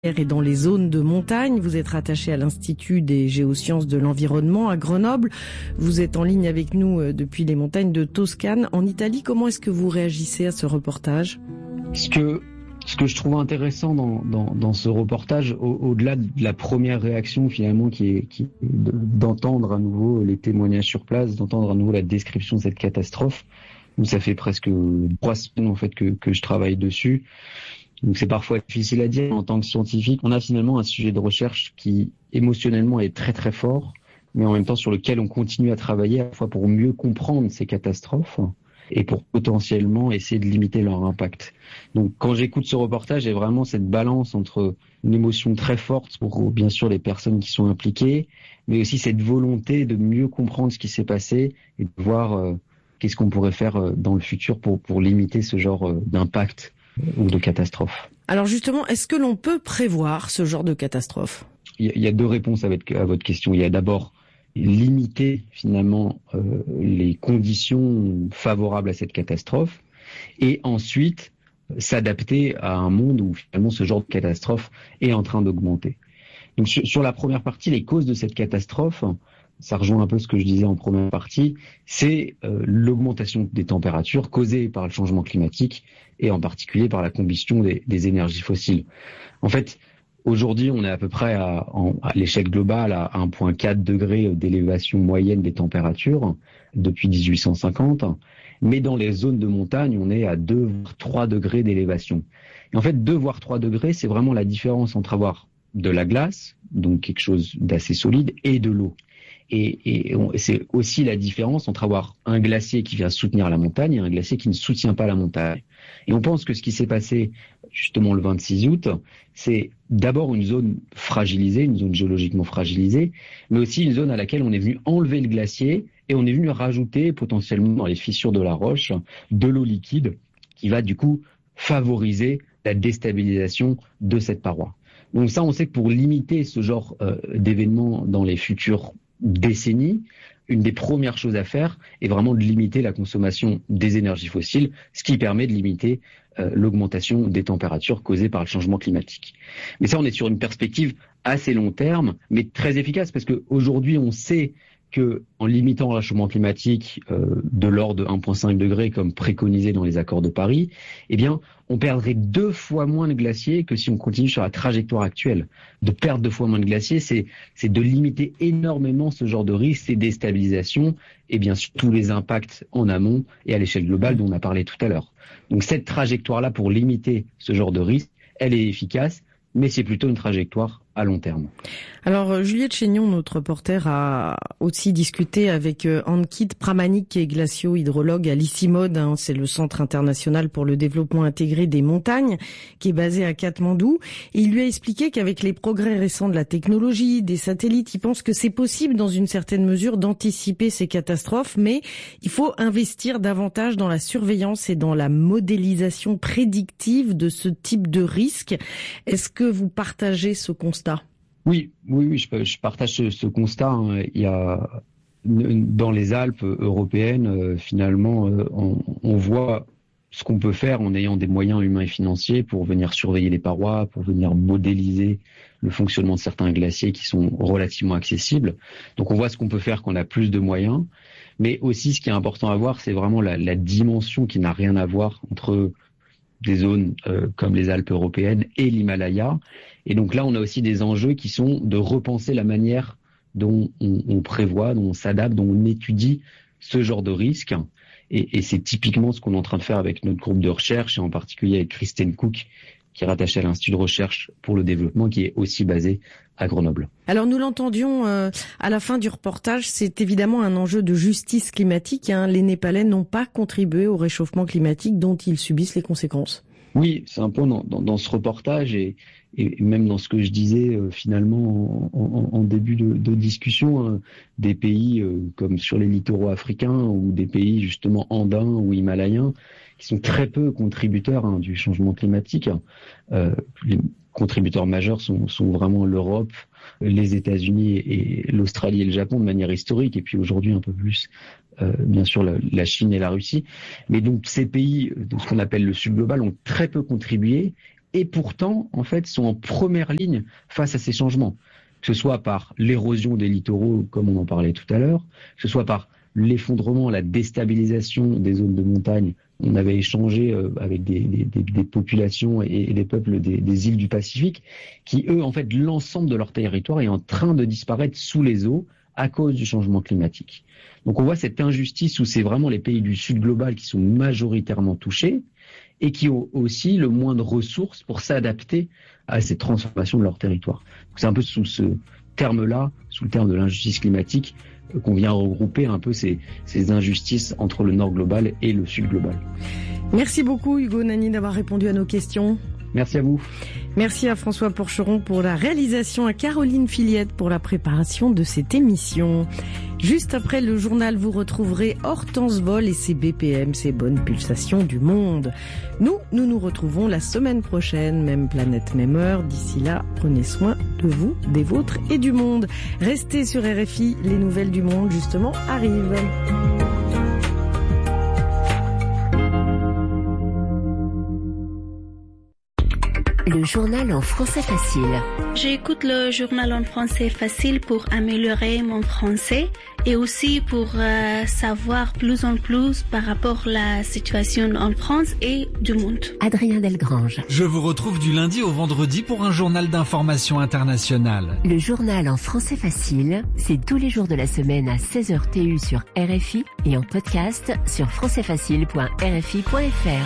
et dans les zones de montagne. Vous êtes rattaché à l'Institut des géosciences de l'environnement à Grenoble. Vous êtes en ligne avec nous depuis les montagnes de Toscane en Italie. Comment est-ce que vous réagissez à ce reportage ? Ce que je trouve intéressant dans ce reportage, au-delà de la première réaction finalement qui est d'entendre à nouveau les témoignages sur place, d'entendre à nouveau la description de cette catastrophe, où ça fait presque 3 semaines en fait que je travaille dessus. Donc c'est parfois difficile à dire en tant que scientifique. On a finalement un sujet de recherche qui émotionnellement est très très fort, mais en même temps sur lequel on continue à travailler à la fois pour mieux comprendre ces catastrophes et pour potentiellement essayer de limiter leur impact. Donc quand j'écoute ce reportage, j'ai vraiment cette balance entre une émotion très forte pour bien sûr les personnes qui sont impliquées, mais aussi cette volonté de mieux comprendre ce qui s'est passé et de voir qu'est-ce qu'on pourrait faire dans le futur pour limiter ce genre d'impact ou de catastrophe. Alors justement, est-ce que l'on peut prévoir ce genre de catastrophe ? Il y a 2 réponses à votre question. Il y a d'abord limiter finalement les conditions favorables à cette catastrophe et ensuite s'adapter à un monde où finalement ce genre de catastrophe est en train d'augmenter. Donc sur la première partie, les causes de cette catastrophe, ça rejoint un peu ce que je disais en première partie, c'est l'augmentation des températures causée par le changement climatique et en particulier par la combustion des énergies fossiles. En fait, aujourd'hui, on est à peu près à l'échelle globale à 1,4 degré d'élévation moyenne des températures depuis 1850, mais dans les zones de montagne, on est à 2 voire 3 degrés d'élévation. Et en fait, 2 voire 3 degrés, c'est vraiment la différence entre avoir de la glace, donc quelque chose d'assez solide, et de l'eau. Et c'est aussi la différence entre avoir un glacier qui vient soutenir la montagne et un glacier qui ne soutient pas la montagne. Et on pense que ce qui s'est passé justement le 26 août, c'est d'abord une zone fragilisée, une zone géologiquement fragilisée, mais aussi une zone à laquelle on est venu enlever le glacier et on est venu rajouter potentiellement dans les fissures de la roche de l'eau liquide qui va du coup favoriser la déstabilisation de cette paroi. Donc ça, on sait que pour limiter ce genre d'événements dans les futures décennies, une des premières choses à faire est vraiment de limiter la consommation des énergies fossiles, ce qui permet de limiter l'augmentation des températures causées par le changement climatique. Mais ça, on est sur une perspective assez long terme, mais très efficace, parce qu'aujourd'hui, on sait que en limitant le réchauffement climatique de l'ordre de 1,5 degré, comme préconisé dans les accords de Paris, eh bien, on perdrait 2 fois moins de glaciers que si on continue sur la trajectoire actuelle. De perdre 2 fois moins de glaciers, c'est de limiter énormément ce genre de risque, ces déstabilisations, et bien sûr tous les impacts en amont et à l'échelle globale dont on a parlé tout à l'heure. Donc cette trajectoire-là, pour limiter ce genre de risque, elle est efficace, mais c'est plutôt une trajectoire à long terme. Alors, Juliette Chénion, notre reporter, a aussi discuté avec Ankit Pramanik, qui est glacio-hydrologue à l'ICIMOD, c'est le Centre international pour le développement intégré des montagnes, qui est basé à Katmandou. Et il lui a expliqué qu'avec les progrès récents de la technologie, des satellites, il pense que c'est possible, dans une certaine mesure, d'anticiper ces catastrophes, mais il faut investir davantage dans la surveillance et dans la modélisation prédictive de ce type de risque. Est-ce que vous partagez ce constat ? Oui, je partage ce constat. Il y a dans les Alpes européennes, finalement, on voit ce qu'on peut faire en ayant des moyens humains et financiers pour venir surveiller les parois, pour venir modéliser le fonctionnement de certains glaciers qui sont relativement accessibles. Donc on voit ce qu'on peut faire quand on a plus de moyens. Mais aussi, ce qui est important à voir, c'est vraiment la dimension qui n'a rien à voir entre des zones comme les Alpes européennes et l'Himalaya. Et donc là, on a aussi des enjeux qui sont de repenser la manière dont on prévoit, dont on s'adapte, dont on étudie ce genre de risque. Et c'est typiquement ce qu'on est en train de faire avec notre groupe de recherche, et en particulier avec Kristen Cook, qui est rattachée à l'Institut de recherche pour le développement, qui est aussi basé à Grenoble. Alors nous l'entendions à la fin du reportage, c'est évidemment un enjeu de justice climatique. Les Népalais n'ont pas contribué au réchauffement climatique dont ils subissent les conséquences. Oui, c'est un peu dans ce reportage et même dans ce que je disais finalement en début de discussion, des pays comme sur les littoraux africains ou des pays justement andins ou himalayens qui sont très peu contributeurs du changement climatique. Les contributeurs majeurs sont vraiment l'Europe, les États-Unis et l'Australie et le Japon de manière historique, et puis aujourd'hui un peu plus bien sûr la Chine et la Russie. Mais donc ces pays de ce qu'on appelle le Sud global ont très peu contribué et pourtant, en fait, sont en première ligne face à ces changements. Que ce soit par l'érosion des littoraux, comme on en parlait tout à l'heure, que ce soit par l'effondrement, la déstabilisation des zones de montagne. On avait échangé avec des populations et des peuples des îles du Pacifique qui, eux, en fait, l'ensemble de leur territoire est en train de disparaître sous les eaux à cause du changement climatique. Donc on voit cette injustice où c'est vraiment les pays du Sud global qui sont majoritairement touchés et qui ont aussi le moins de ressources pour s'adapter à ces transformations de leur territoire. Donc c'est un peu sous ce terme-là, sous le terme de l'injustice climatique, qu'on vient regrouper un peu ces injustices entre le Nord global et le Sud global. Merci beaucoup Hugo Nani d'avoir répondu à nos questions. Merci à vous. Merci à François Porcheron pour la réalisation, à Caroline Filiette pour la préparation de cette émission. Juste après le journal, vous retrouverez Hortense Vol et ses BPM, ses bonnes pulsations du monde. Nous nous retrouvons la semaine prochaine, même planète, même heure. D'ici là, prenez soin de vous, des vôtres et du monde. Restez sur RFI, les nouvelles du monde justement arrivent. Le journal en français facile. J'écoute le journal en français facile pour améliorer mon français et aussi pour savoir plus en plus par rapport à la situation en France et du monde. Adrien Delgrange. Je vous retrouve du lundi au vendredi pour un journal d'information internationale. Le journal en français facile, c'est tous les jours de la semaine à 16h TU sur RFI et en podcast sur françaisfacile.rfi.fr.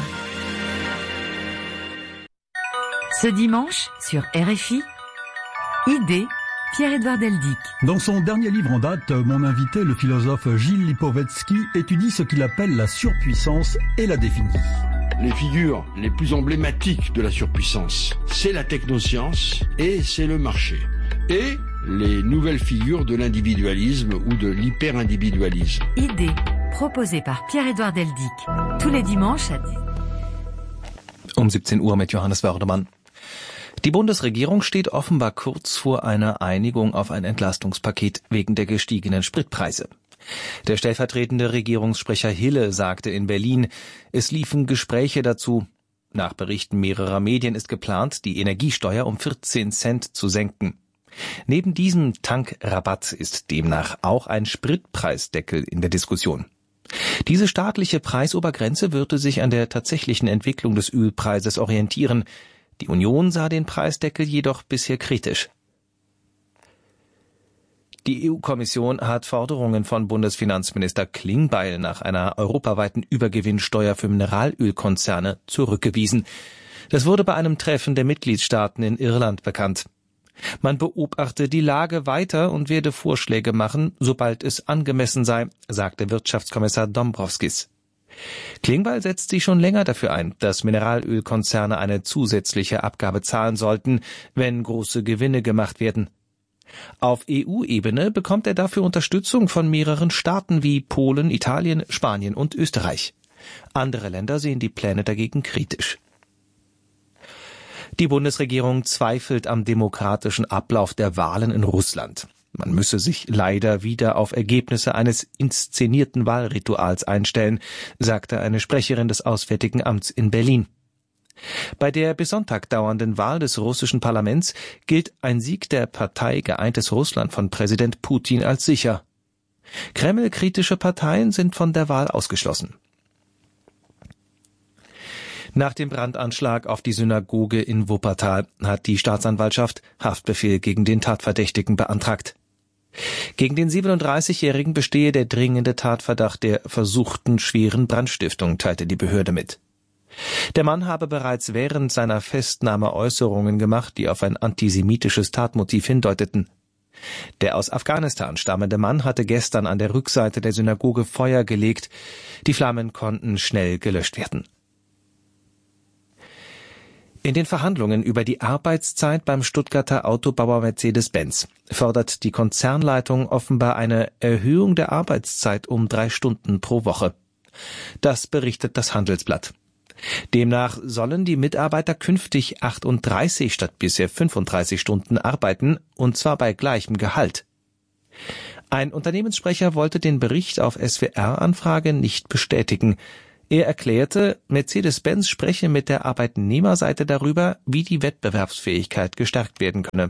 Ce dimanche, sur RFI, Idée, Pierre-Édouard Deldic. Dans son dernier livre en date, mon invité, le philosophe Gilles Lipovetsky, étudie ce qu'il appelle la surpuissance et la définit. Les figures les plus emblématiques de la surpuissance, c'est la technoscience et c'est le marché. Et les nouvelles figures de l'individualisme ou de l'hyper-individualisme. Idée, proposée par Pierre-Édouard Deldic. Tous les dimanches à 10. Um 17 Uhr mit Johannes Wördemann. Die Bundesregierung steht offenbar kurz vor einer Einigung auf ein Entlastungspaket wegen der gestiegenen Spritpreise. Der stellvertretende Regierungssprecher Hille sagte in Berlin, es liefen Gespräche dazu. Nach Berichten mehrerer Medien ist geplant, die Energiesteuer um 14 Cent zu senken. Neben diesem Tankrabatt ist demnach auch ein Spritpreisdeckel in der Diskussion. Diese staatliche Preisobergrenze würde sich an der tatsächlichen Entwicklung des Ölpreises orientieren. Die Union sah den Preisdeckel jedoch bisher kritisch. Die EU-Kommission hat Forderungen von Bundesfinanzminister Klingbeil nach einer europaweiten Übergewinnsteuer für Mineralölkonzerne zurückgewiesen. Das wurde bei einem Treffen der Mitgliedstaaten in Irland bekannt. Man beobachte die Lage weiter und werde Vorschläge machen, sobald es angemessen sei, sagte Wirtschaftskommissar Dombrovskis. Klingbeil setzt sich schon länger dafür ein, dass Mineralölkonzerne eine zusätzliche Abgabe zahlen sollten, wenn große Gewinne gemacht werden. Auf EU-Ebene bekommt er dafür Unterstützung von mehreren Staaten wie Polen, Italien, Spanien und Österreich. Andere Länder sehen die Pläne dagegen kritisch. Die Bundesregierung zweifelt am demokratischen Ablauf der Wahlen in Russland. Man müsse sich leider wieder auf Ergebnisse eines inszenierten Wahlrituals einstellen, sagte eine Sprecherin des Auswärtigen Amts in Berlin. Bei der bis Sonntag dauernden Wahl des russischen Parlaments gilt ein Sieg der Partei Geeintes Russland von Präsident Putin als sicher. Kreml-kritische Parteien sind von der Wahl ausgeschlossen. Nach dem Brandanschlag auf die Synagoge in Wuppertal hat die Staatsanwaltschaft Haftbefehl gegen den Tatverdächtigen beantragt. Gegen den 37-Jährigen bestehe der dringende Tatverdacht der versuchten schweren Brandstiftung, teilte die Behörde mit. Der Mann habe bereits während seiner Festnahme Äußerungen gemacht, die auf ein antisemitisches Tatmotiv hindeuteten. Der aus Afghanistan stammende Mann hatte gestern an der Rückseite der Synagoge Feuer gelegt. Die Flammen konnten schnell gelöscht werden. In den Verhandlungen über die Arbeitszeit beim Stuttgarter Autobauer Mercedes-Benz fordert die Konzernleitung offenbar eine Erhöhung der Arbeitszeit um 3 Stunden pro Woche. Das berichtet das Handelsblatt. Demnach sollen die Mitarbeiter künftig 38 statt bisher 35 Stunden arbeiten, und zwar bei gleichem Gehalt. Ein Unternehmenssprecher wollte den Bericht auf SWR-Anfrage nicht bestätigen. Er erklärte, Mercedes-Benz spreche mit der Arbeitnehmerseite darüber, wie die Wettbewerbsfähigkeit gestärkt werden könne.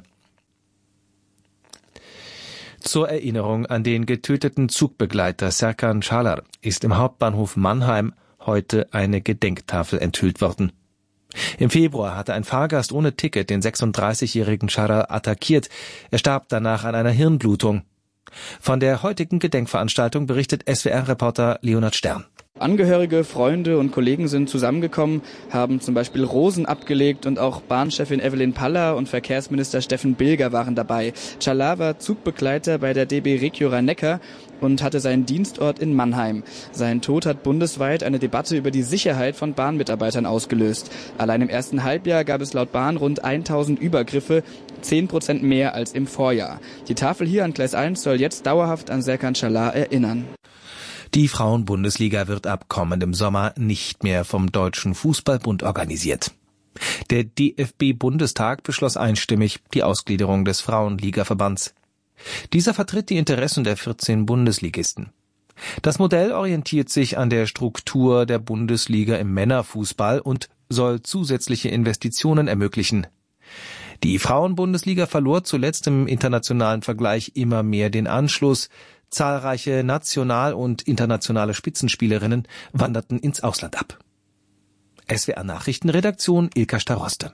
Zur Erinnerung an den getöteten Zugbegleiter Serkan Çalar ist im Hauptbahnhof Mannheim heute eine Gedenktafel enthüllt worden. Im Februar hatte ein Fahrgast ohne Ticket den 36-jährigen Çalar attackiert. Er starb danach an einer Hirnblutung. Von der heutigen Gedenkveranstaltung berichtet SWR-Reporter Leonhard Stern. Angehörige, Freunde und Kollegen sind zusammengekommen, haben zum Beispiel Rosen abgelegt und auch Bahnchefin Evelyn Paller und Verkehrsminister Steffen Bilger waren dabei. Çalar war Zugbegleiter bei der DB Regio Rhein-Neckar und hatte seinen Dienstort in Mannheim. Sein Tod hat bundesweit eine Debatte über die Sicherheit von Bahnmitarbeitern ausgelöst. Allein im ersten Halbjahr gab es laut Bahn rund 1000 Übergriffe, 10% mehr als im Vorjahr. Die Tafel hier an Gleis 1 soll jetzt dauerhaft an Serkan Çalar erinnern. Die Frauenbundesliga wird ab kommendem Sommer nicht mehr vom Deutschen Fußballbund organisiert. Der DFB-Bundestag beschloss einstimmig die Ausgliederung des Frauenligaverbands. Dieser vertritt die Interessen der 14 Bundesligisten. Das Modell orientiert sich an der Struktur der Bundesliga im Männerfußball und soll zusätzliche Investitionen ermöglichen. Die Frauenbundesliga verlor zuletzt im internationalen Vergleich immer mehr den Anschluss. Zahlreiche national- und internationale Spitzenspielerinnen wanderten ins Ausland ab. SWR-Nachrichtenredaktion Ilka Staroste.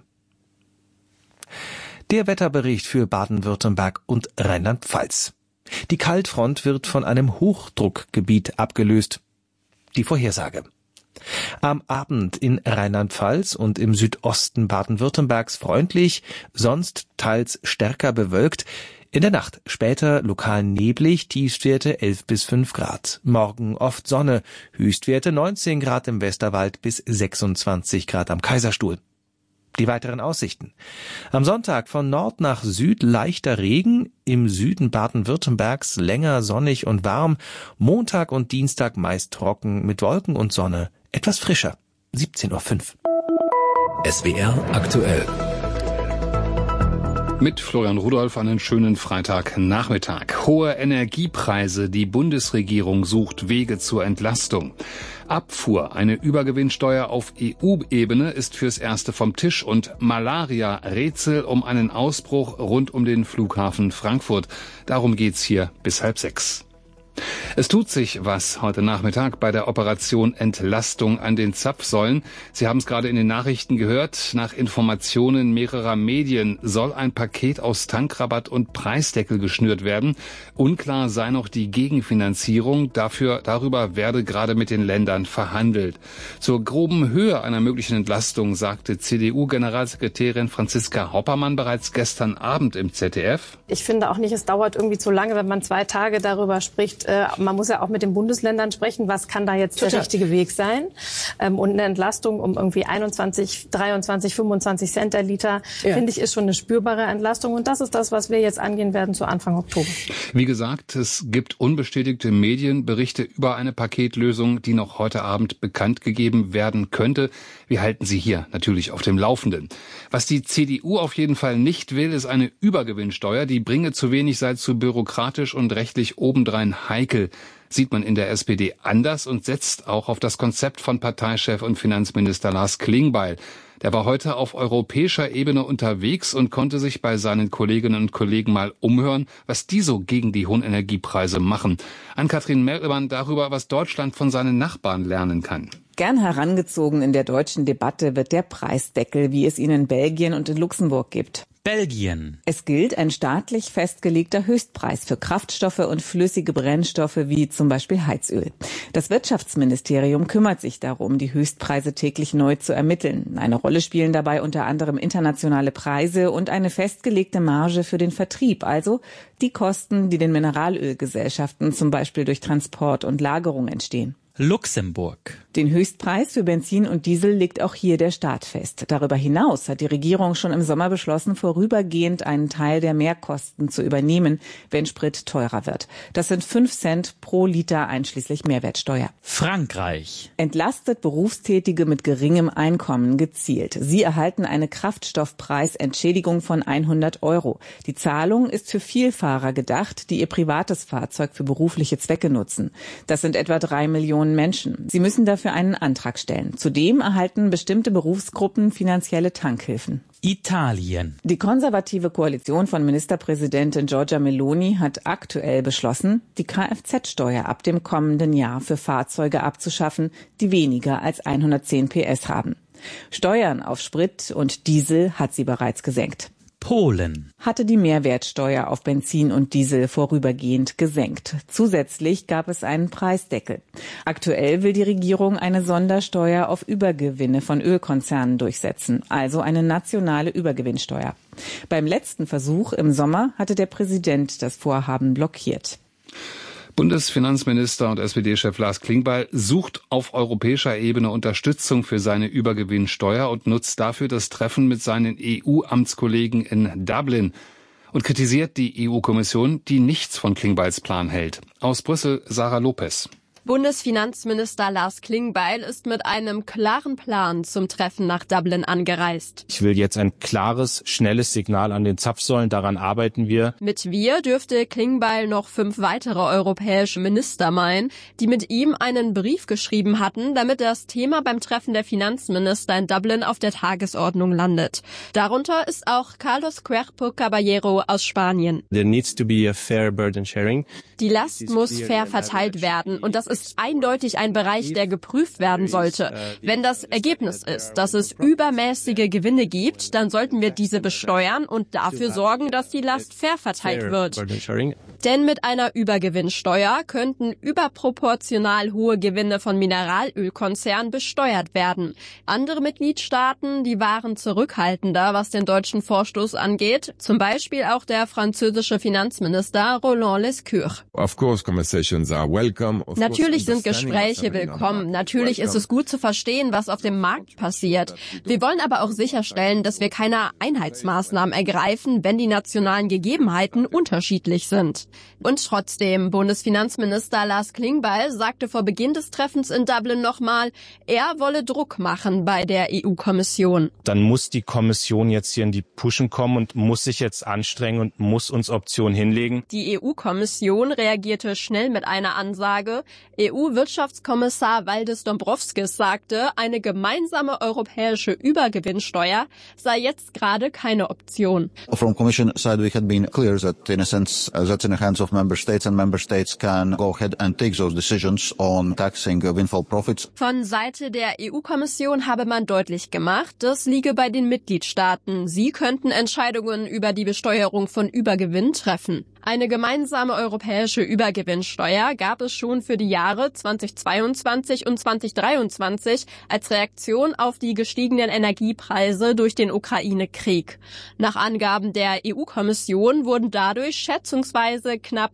Der Wetterbericht für Baden-Württemberg und Rheinland-Pfalz. Die Kaltfront wird von einem Hochdruckgebiet abgelöst. Die Vorhersage. Am Abend in Rheinland-Pfalz und im Südosten Baden-Württembergs freundlich, sonst teils stärker bewölkt. In der Nacht später lokal neblig, Tiefstwerte 11 bis 5 Grad. Morgen oft Sonne, Höchstwerte 19 Grad im Westerwald bis 26 Grad am Kaiserstuhl. Die weiteren Aussichten. Am Sonntag von Nord nach Süd leichter Regen, im Süden Baden-Württembergs länger sonnig und warm, Montag und Dienstag meist trocken mit Wolken und Sonne, etwas frischer, 17:05 Uhr. SWR aktuell. Mit Florian Rudolph einen schönen Freitagnachmittag. Hohe Energiepreise, die Bundesregierung sucht Wege zur Entlastung. Abfuhr, eine Übergewinnsteuer auf EU-Ebene ist fürs Erste vom Tisch und Malaria-Rätsel um einen Ausbruch rund um den Flughafen Frankfurt. Darum geht's hier bis 5:30. Es tut sich was heute Nachmittag bei der Operation Entlastung an den Zapfsäulen. Sie haben es gerade in den Nachrichten gehört. Nach Informationen mehrerer Medien soll ein Paket aus Tankrabatt und Preisdeckel geschnürt werden. Unklar sei noch die Gegenfinanzierung. Darüber werde gerade mit den Ländern verhandelt. Zur groben Höhe einer möglichen Entlastung sagte CDU-Generalsekretärin Franziska Hoppermann bereits gestern Abend im ZDF. Ich finde auch nicht, es dauert irgendwie zu lange, wenn man 2 Tage darüber spricht. Man muss ja auch mit den Bundesländern sprechen, was kann da jetzt der richtige Weg sein. Und eine Entlastung um irgendwie 21, 23, 25 Cent der Liter, finde ich, ist schon eine spürbare Entlastung. Und das ist das, was wir jetzt angehen werden zu Anfang Oktober. Wie gesagt, es gibt unbestätigte Medienberichte über eine Paketlösung, die noch heute Abend bekannt gegeben werden könnte. Wir halten Sie hier natürlich auf dem Laufenden. Was die CDU auf jeden Fall nicht will, ist eine Übergewinnsteuer. Die bringe zu wenig, sei zu bürokratisch und rechtlich obendrein heikel. Sieht man in der SPD anders und setzt auch auf das Konzept von Parteichef und Finanzminister Lars Klingbeil. Der war heute auf europäischer Ebene unterwegs und konnte sich bei seinen Kolleginnen und Kollegen mal umhören, was die so gegen die hohen Energiepreise machen. Ann-Kathrin Mellmann darüber, was Deutschland von seinen Nachbarn lernen kann. Gern herangezogen in der deutschen Debatte wird der Preisdeckel, wie es ihn in Belgien und in Luxemburg gibt. Belgien. Es gilt ein staatlich festgelegter Höchstpreis für Kraftstoffe und flüssige Brennstoffe wie zum Beispiel Heizöl. Das Wirtschaftsministerium kümmert sich darum, die Höchstpreise täglich neu zu ermitteln. Eine Rolle spielen dabei unter anderem internationale Preise und eine festgelegte Marge für den Vertrieb, also die Kosten, die den Mineralölgesellschaften zum Beispiel durch Transport und Lagerung entstehen. Luxemburg. Den Höchstpreis für Benzin und Diesel legt auch hier der Staat fest. Darüber hinaus hat die Regierung schon im Sommer beschlossen, vorübergehend einen Teil der Mehrkosten zu übernehmen, wenn Sprit teurer wird. Das sind 5 Cent pro Liter einschließlich Mehrwertsteuer. Frankreich. Entlastet Berufstätige mit geringem Einkommen gezielt. Sie erhalten eine Kraftstoffpreisentschädigung von 100 €. Die Zahlung ist für Vielfahrer gedacht, die ihr privates Fahrzeug für berufliche Zwecke nutzen. Das sind etwa 3 Millionen Millionen Menschen. Sie müssen dafür einen Antrag stellen. Zudem erhalten bestimmte Berufsgruppen finanzielle Tankhilfen. Italien. Die konservative Koalition von Ministerpräsidentin Giorgia Meloni hat aktuell beschlossen, die Kfz-Steuer ab dem kommenden Jahr für Fahrzeuge abzuschaffen, die weniger als 110 PS haben. Steuern auf Sprit und Diesel hat sie bereits gesenkt. Polen hatte die Mehrwertsteuer auf Benzin und Diesel vorübergehend gesenkt. Zusätzlich gab es einen Preisdeckel. Aktuell will die Regierung eine Sondersteuer auf Übergewinne von Ölkonzernen durchsetzen, also eine nationale Übergewinnsteuer. Beim letzten Versuch im Sommer hatte der Präsident das Vorhaben blockiert. Bundesfinanzminister und SPD-Chef Lars Klingbeil sucht auf europäischer Ebene Unterstützung für seine Übergewinnsteuer und nutzt dafür das Treffen mit seinen EU-Amtskollegen in Dublin und kritisiert die EU-Kommission, die nichts von Klingbeils Plan hält. Aus Brüssel Sarah Lopez. Bundesfinanzminister Lars Klingbeil ist mit einem klaren Plan zum Treffen nach Dublin angereist. Ich will jetzt ein klares, schnelles Signal an den Zapfsäulen, daran arbeiten wir. Mit wir dürfte Klingbeil noch 5 weitere europäische Minister meinen, die mit ihm einen Brief geschrieben hatten, damit das Thema beim Treffen der Finanzminister in Dublin auf der Tagesordnung landet. Darunter ist auch Carlos Cuerpo Caballero aus Spanien. There needs to be a fair burden sharing. Die Last muss fair verteilt werden und das ist eindeutig ein Bereich, der geprüft werden sollte. Wenn das Ergebnis ist, dass es übermäßige Gewinne gibt, dann sollten wir diese besteuern und dafür sorgen, dass die Last fair verteilt wird. Denn mit einer Übergewinnsteuer könnten überproportional hohe Gewinne von Mineralölkonzernen besteuert werden. Andere Mitgliedstaaten, die waren zurückhaltender, was den deutschen Vorstoß angeht. Zum Beispiel auch der französische Finanzminister Roland Lescure. Natürlich sind Gespräche willkommen. Natürlich ist es gut zu verstehen, was auf dem Markt passiert. Wir wollen aber auch sicherstellen, dass wir keine Einheitsmaßnahmen ergreifen, wenn die nationalen Gegebenheiten unterschiedlich sind. Und trotzdem, Bundesfinanzminister Lars Klingbeil sagte vor Beginn des Treffens in Dublin nochmal, er wolle Druck machen bei der EU-Kommission. Dann muss die Kommission jetzt hier in die Puschen kommen und muss sich jetzt anstrengen und muss uns Optionen hinlegen. Die EU-Kommission reagierte schnell mit einer Ansage. EU-Wirtschaftskommissar Valdis Dombrovskis sagte, eine gemeinsame europäische Übergewinnsteuer sei jetzt gerade keine Option. From Commission side we had been clear that in a sense that's in the hands of member states and member states can go ahead and take those decisions on taxing windfall profits. Von Seite der EU-Kommission habe man deutlich gemacht, das liege bei den Mitgliedstaaten. Sie könnten Entscheidungen über die Besteuerung von Übergewinn treffen. Eine gemeinsame europäische Übergewinnsteuer gab es schon für die Jahre 2022 und 2023 als Reaktion auf die gestiegenen Energiepreise durch den Ukraine-Krieg. Nach Angaben der EU-Kommission wurden dadurch schätzungsweise knapp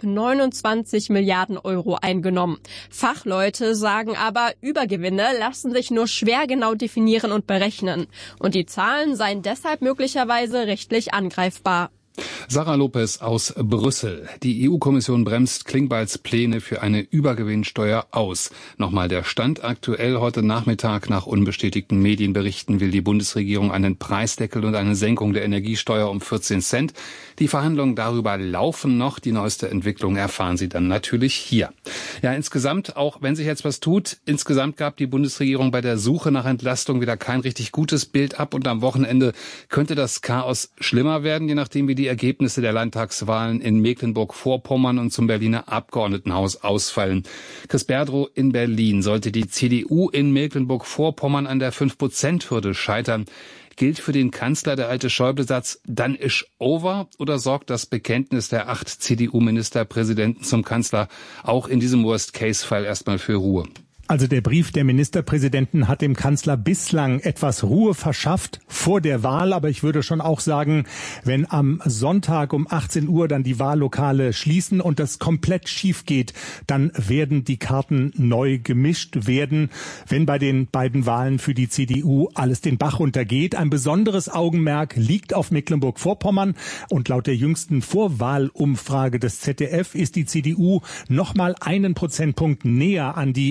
29 Milliarden Euro eingenommen. Fachleute sagen aber, Übergewinne lassen sich nur schwer genau definieren und berechnen. Und die Zahlen seien deshalb möglicherweise rechtlich angreifbar. Sarah Lopez aus Brüssel. Die EU-Kommission bremst Klingbeils Pläne für eine Übergewinnsteuer aus. Nochmal der Stand aktuell heute Nachmittag. Nach unbestätigten Medienberichten will die Bundesregierung einen Preisdeckel und eine Senkung der Energiesteuer um 14 Cent. Die Verhandlungen darüber laufen noch. Die neueste Entwicklung erfahren Sie dann natürlich hier. Ja, insgesamt, auch wenn sich jetzt was tut, insgesamt gab die Bundesregierung bei der Suche nach Entlastung wieder kein richtig gutes Bild ab. Und am Wochenende könnte das Chaos schlimmer werden, je nachdem wie die Ergebnisse der Landtagswahlen in Mecklenburg-Vorpommern und zum Berliner Abgeordnetenhaus ausfallen. Chris Berdrow in Berlin. Sollte die CDU in Mecklenburg-Vorpommern an der 5%-Hürde scheitern, gilt für den Kanzler der alte Schäuble-Satz, dann ist over, oder sorgt das Bekenntnis der 8 CDU-Ministerpräsidenten zum Kanzler auch in diesem Worst-Case-Fall erstmal für Ruhe? Also der Brief der Ministerpräsidenten hat dem Kanzler bislang etwas Ruhe verschafft vor der Wahl. Aber ich würde schon auch sagen, wenn am Sonntag um 18 Uhr dann die Wahllokale schließen und das komplett schief geht, dann werden die Karten neu gemischt werden, wenn bei den beiden Wahlen für die CDU alles den Bach runtergeht. Ein besonderes Augenmerk liegt auf Mecklenburg-Vorpommern. Und laut der jüngsten Vorwahlumfrage des ZDF ist die CDU nochmal einen Prozentpunkt näher an die in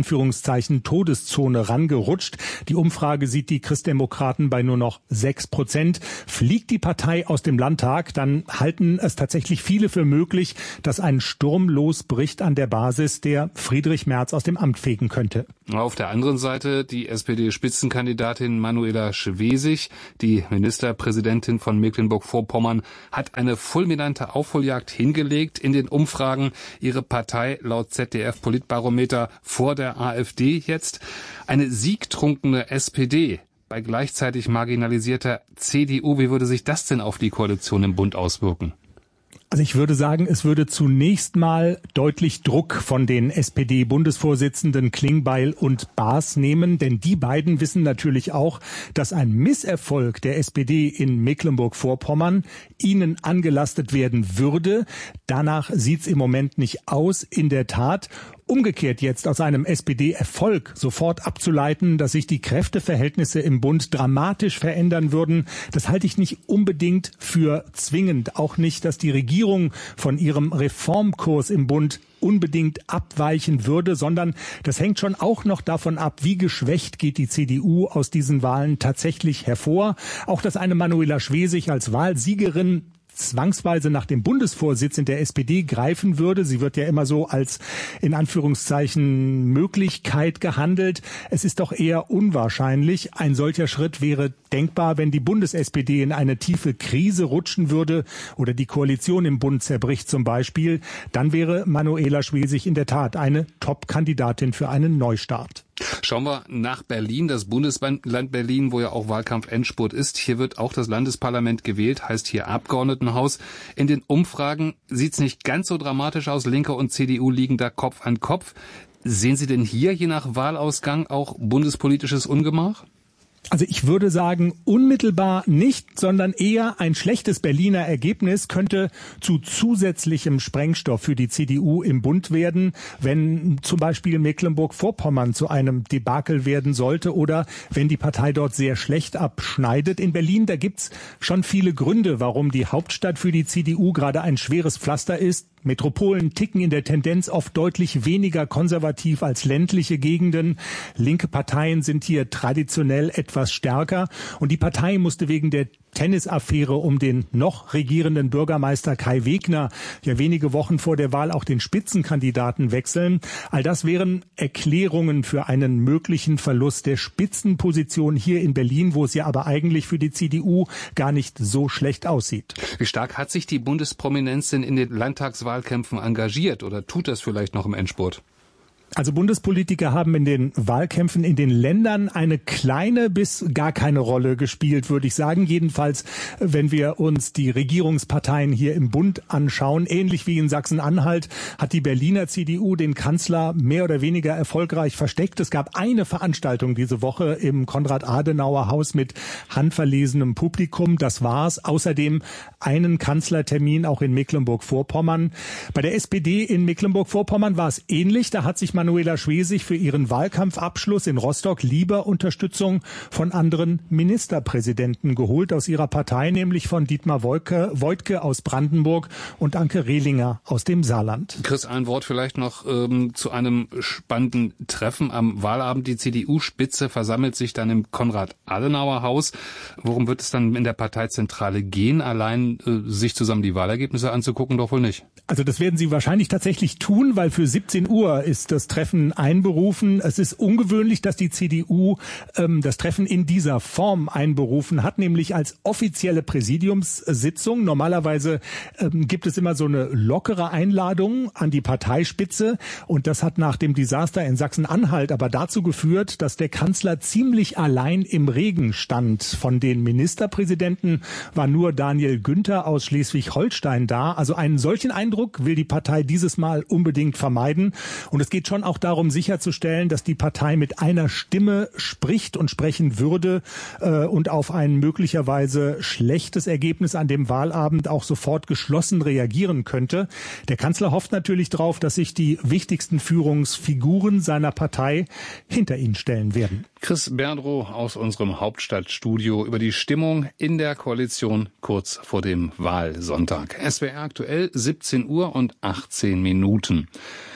Anführungszeichen Todeszone rangerutscht. Die Umfrage sieht die Christdemokraten bei nur noch 6%. Fliegt die Partei aus dem Landtag, dann halten es tatsächlich viele für möglich, dass ein Sturm losbricht an der Basis, der Friedrich Merz aus dem Amt fegen könnte. Auf der anderen Seite die SPD-Spitzenkandidatin Manuela Schwesig, die Ministerpräsidentin von Mecklenburg-Vorpommern, hat eine fulminante Aufholjagd hingelegt in den Umfragen. Ihre Partei laut ZDF-Politbarometer vor der AfD jetzt. Eine siegtrunkene SPD bei gleichzeitig marginalisierter CDU. Wie würde sich das denn auf die Koalition im Bund auswirken? Also ich würde sagen, es würde zunächst mal deutlich Druck von den SPD-Bundesvorsitzenden Klingbeil und Baas nehmen, denn die beiden wissen natürlich auch, dass ein Misserfolg der SPD in Mecklenburg-Vorpommern ihnen angelastet werden würde. Danach sieht's im Moment nicht aus, in der Tat. Umgekehrt jetzt aus einem SPD-Erfolg sofort abzuleiten, dass sich die Kräfteverhältnisse im Bund dramatisch verändern würden, das halte ich nicht unbedingt für zwingend. Auch nicht, dass die Regierung von ihrem Reformkurs im Bund unbedingt abweichen würde, sondern das hängt schon auch noch davon ab, wie geschwächt geht die CDU aus diesen Wahlen tatsächlich hervor. Auch dass eine Manuela Schwesig als Wahlsiegerin zwangsweise nach dem Bundesvorsitz in der SPD greifen würde. Sie wird ja immer so als in Anführungszeichen Möglichkeit gehandelt. Es ist doch eher unwahrscheinlich. Ein solcher Schritt wäre denkbar, wenn die Bundes-SPD in eine tiefe Krise rutschen würde oder die Koalition im Bund zerbricht zum Beispiel. Dann wäre Manuela Schwesig in der Tat eine Top-Kandidatin für einen Neustart. Schauen wir nach Berlin, das Bundesland Berlin, wo ja auch Wahlkampf-Endspurt ist. Hier wird auch das Landesparlament gewählt, heißt hier Abgeordnetenhaus. In den Umfragen sieht's nicht ganz so dramatisch aus. Linke und CDU liegen da Kopf an Kopf. Sehen Sie denn hier, je nach Wahlausgang, auch bundespolitisches Ungemach? Also ich würde sagen, unmittelbar nicht, sondern eher ein schlechtes Berliner Ergebnis könnte zu zusätzlichem Sprengstoff für die CDU im Bund werden, wenn zum Beispiel Mecklenburg-Vorpommern zu einem Debakel werden sollte oder wenn die Partei dort sehr schlecht abschneidet. In Berlin, da gibt's schon viele Gründe, warum die Hauptstadt für die CDU gerade ein schweres Pflaster ist. Metropolen ticken in der Tendenz oft deutlich weniger konservativ als ländliche Gegenden. Linke Parteien sind hier traditionell etwas stärker. Und die Partei musste wegen der Tennisaffäre um den noch regierenden Bürgermeister Kai Wegner ja wenige Wochen vor der Wahl auch den Spitzenkandidaten wechseln. All das wären Erklärungen für einen möglichen Verlust der Spitzenposition hier in Berlin, wo es ja aber eigentlich für die CDU gar nicht so schlecht aussieht. Wie stark hat sich die Bundesprominenz denn in den Landtagswahlkämpfen engagiert oder tut das vielleicht noch im Endspurt? Also Bundespolitiker haben in den Wahlkämpfen in den Ländern eine kleine bis gar keine Rolle gespielt, würde ich sagen. Jedenfalls, wenn wir uns die Regierungsparteien hier im Bund anschauen. Ähnlich wie in Sachsen-Anhalt hat die Berliner CDU den Kanzler mehr oder weniger erfolgreich versteckt. Es gab eine Veranstaltung diese Woche im Konrad-Adenauer-Haus mit handverlesenem Publikum. Das war's. Außerdem einen Kanzlertermin auch in Mecklenburg-Vorpommern. Bei der SPD in Mecklenburg-Vorpommern war es ähnlich. Da hat sich Manuela Schwesig für ihren Wahlkampfabschluss in Rostock lieber Unterstützung von anderen Ministerpräsidenten geholt aus ihrer Partei, nämlich von Dietmar Woidke aus Brandenburg und Anke Rehlinger aus dem Saarland. Chris, ein Wort vielleicht noch zu einem spannenden Treffen am Wahlabend. Die CDU-Spitze versammelt sich dann im Konrad-Adenauer-Haus. Worum wird es dann in der Parteizentrale gehen? Allein sich zusammen die Wahlergebnisse anzugucken, doch wohl nicht. Also das werden sie wahrscheinlich tatsächlich tun, weil für 17 Uhr ist das Treffen einberufen. Es ist ungewöhnlich, dass die CDU das Treffen in dieser Form einberufen hat, nämlich als offizielle Präsidiumssitzung. Normalerweise gibt es immer so eine lockere Einladung an die Parteispitze und das hat nach dem Desaster in Sachsen-Anhalt aber dazu geführt, dass der Kanzler ziemlich allein im Regen stand. Von den Ministerpräsidenten war nur Daniel Günther aus Schleswig-Holstein da. Also einen solchen Eindruck will die Partei dieses Mal unbedingt vermeiden. Und es geht schon auch darum, sicherzustellen, dass die Partei mit einer Stimme spricht und sprechen würde und auf ein möglicherweise schlechtes Ergebnis an dem Wahlabend auch sofort geschlossen reagieren könnte. Der Kanzler hofft natürlich darauf, dass sich die wichtigsten Führungsfiguren seiner Partei hinter ihn stellen werden. Chris Berdrow aus unserem Hauptstadtstudio über die Stimmung in der Koalition kurz vor dem Wahlsonntag. SWR aktuell 17 Uhr und 18 Minuten.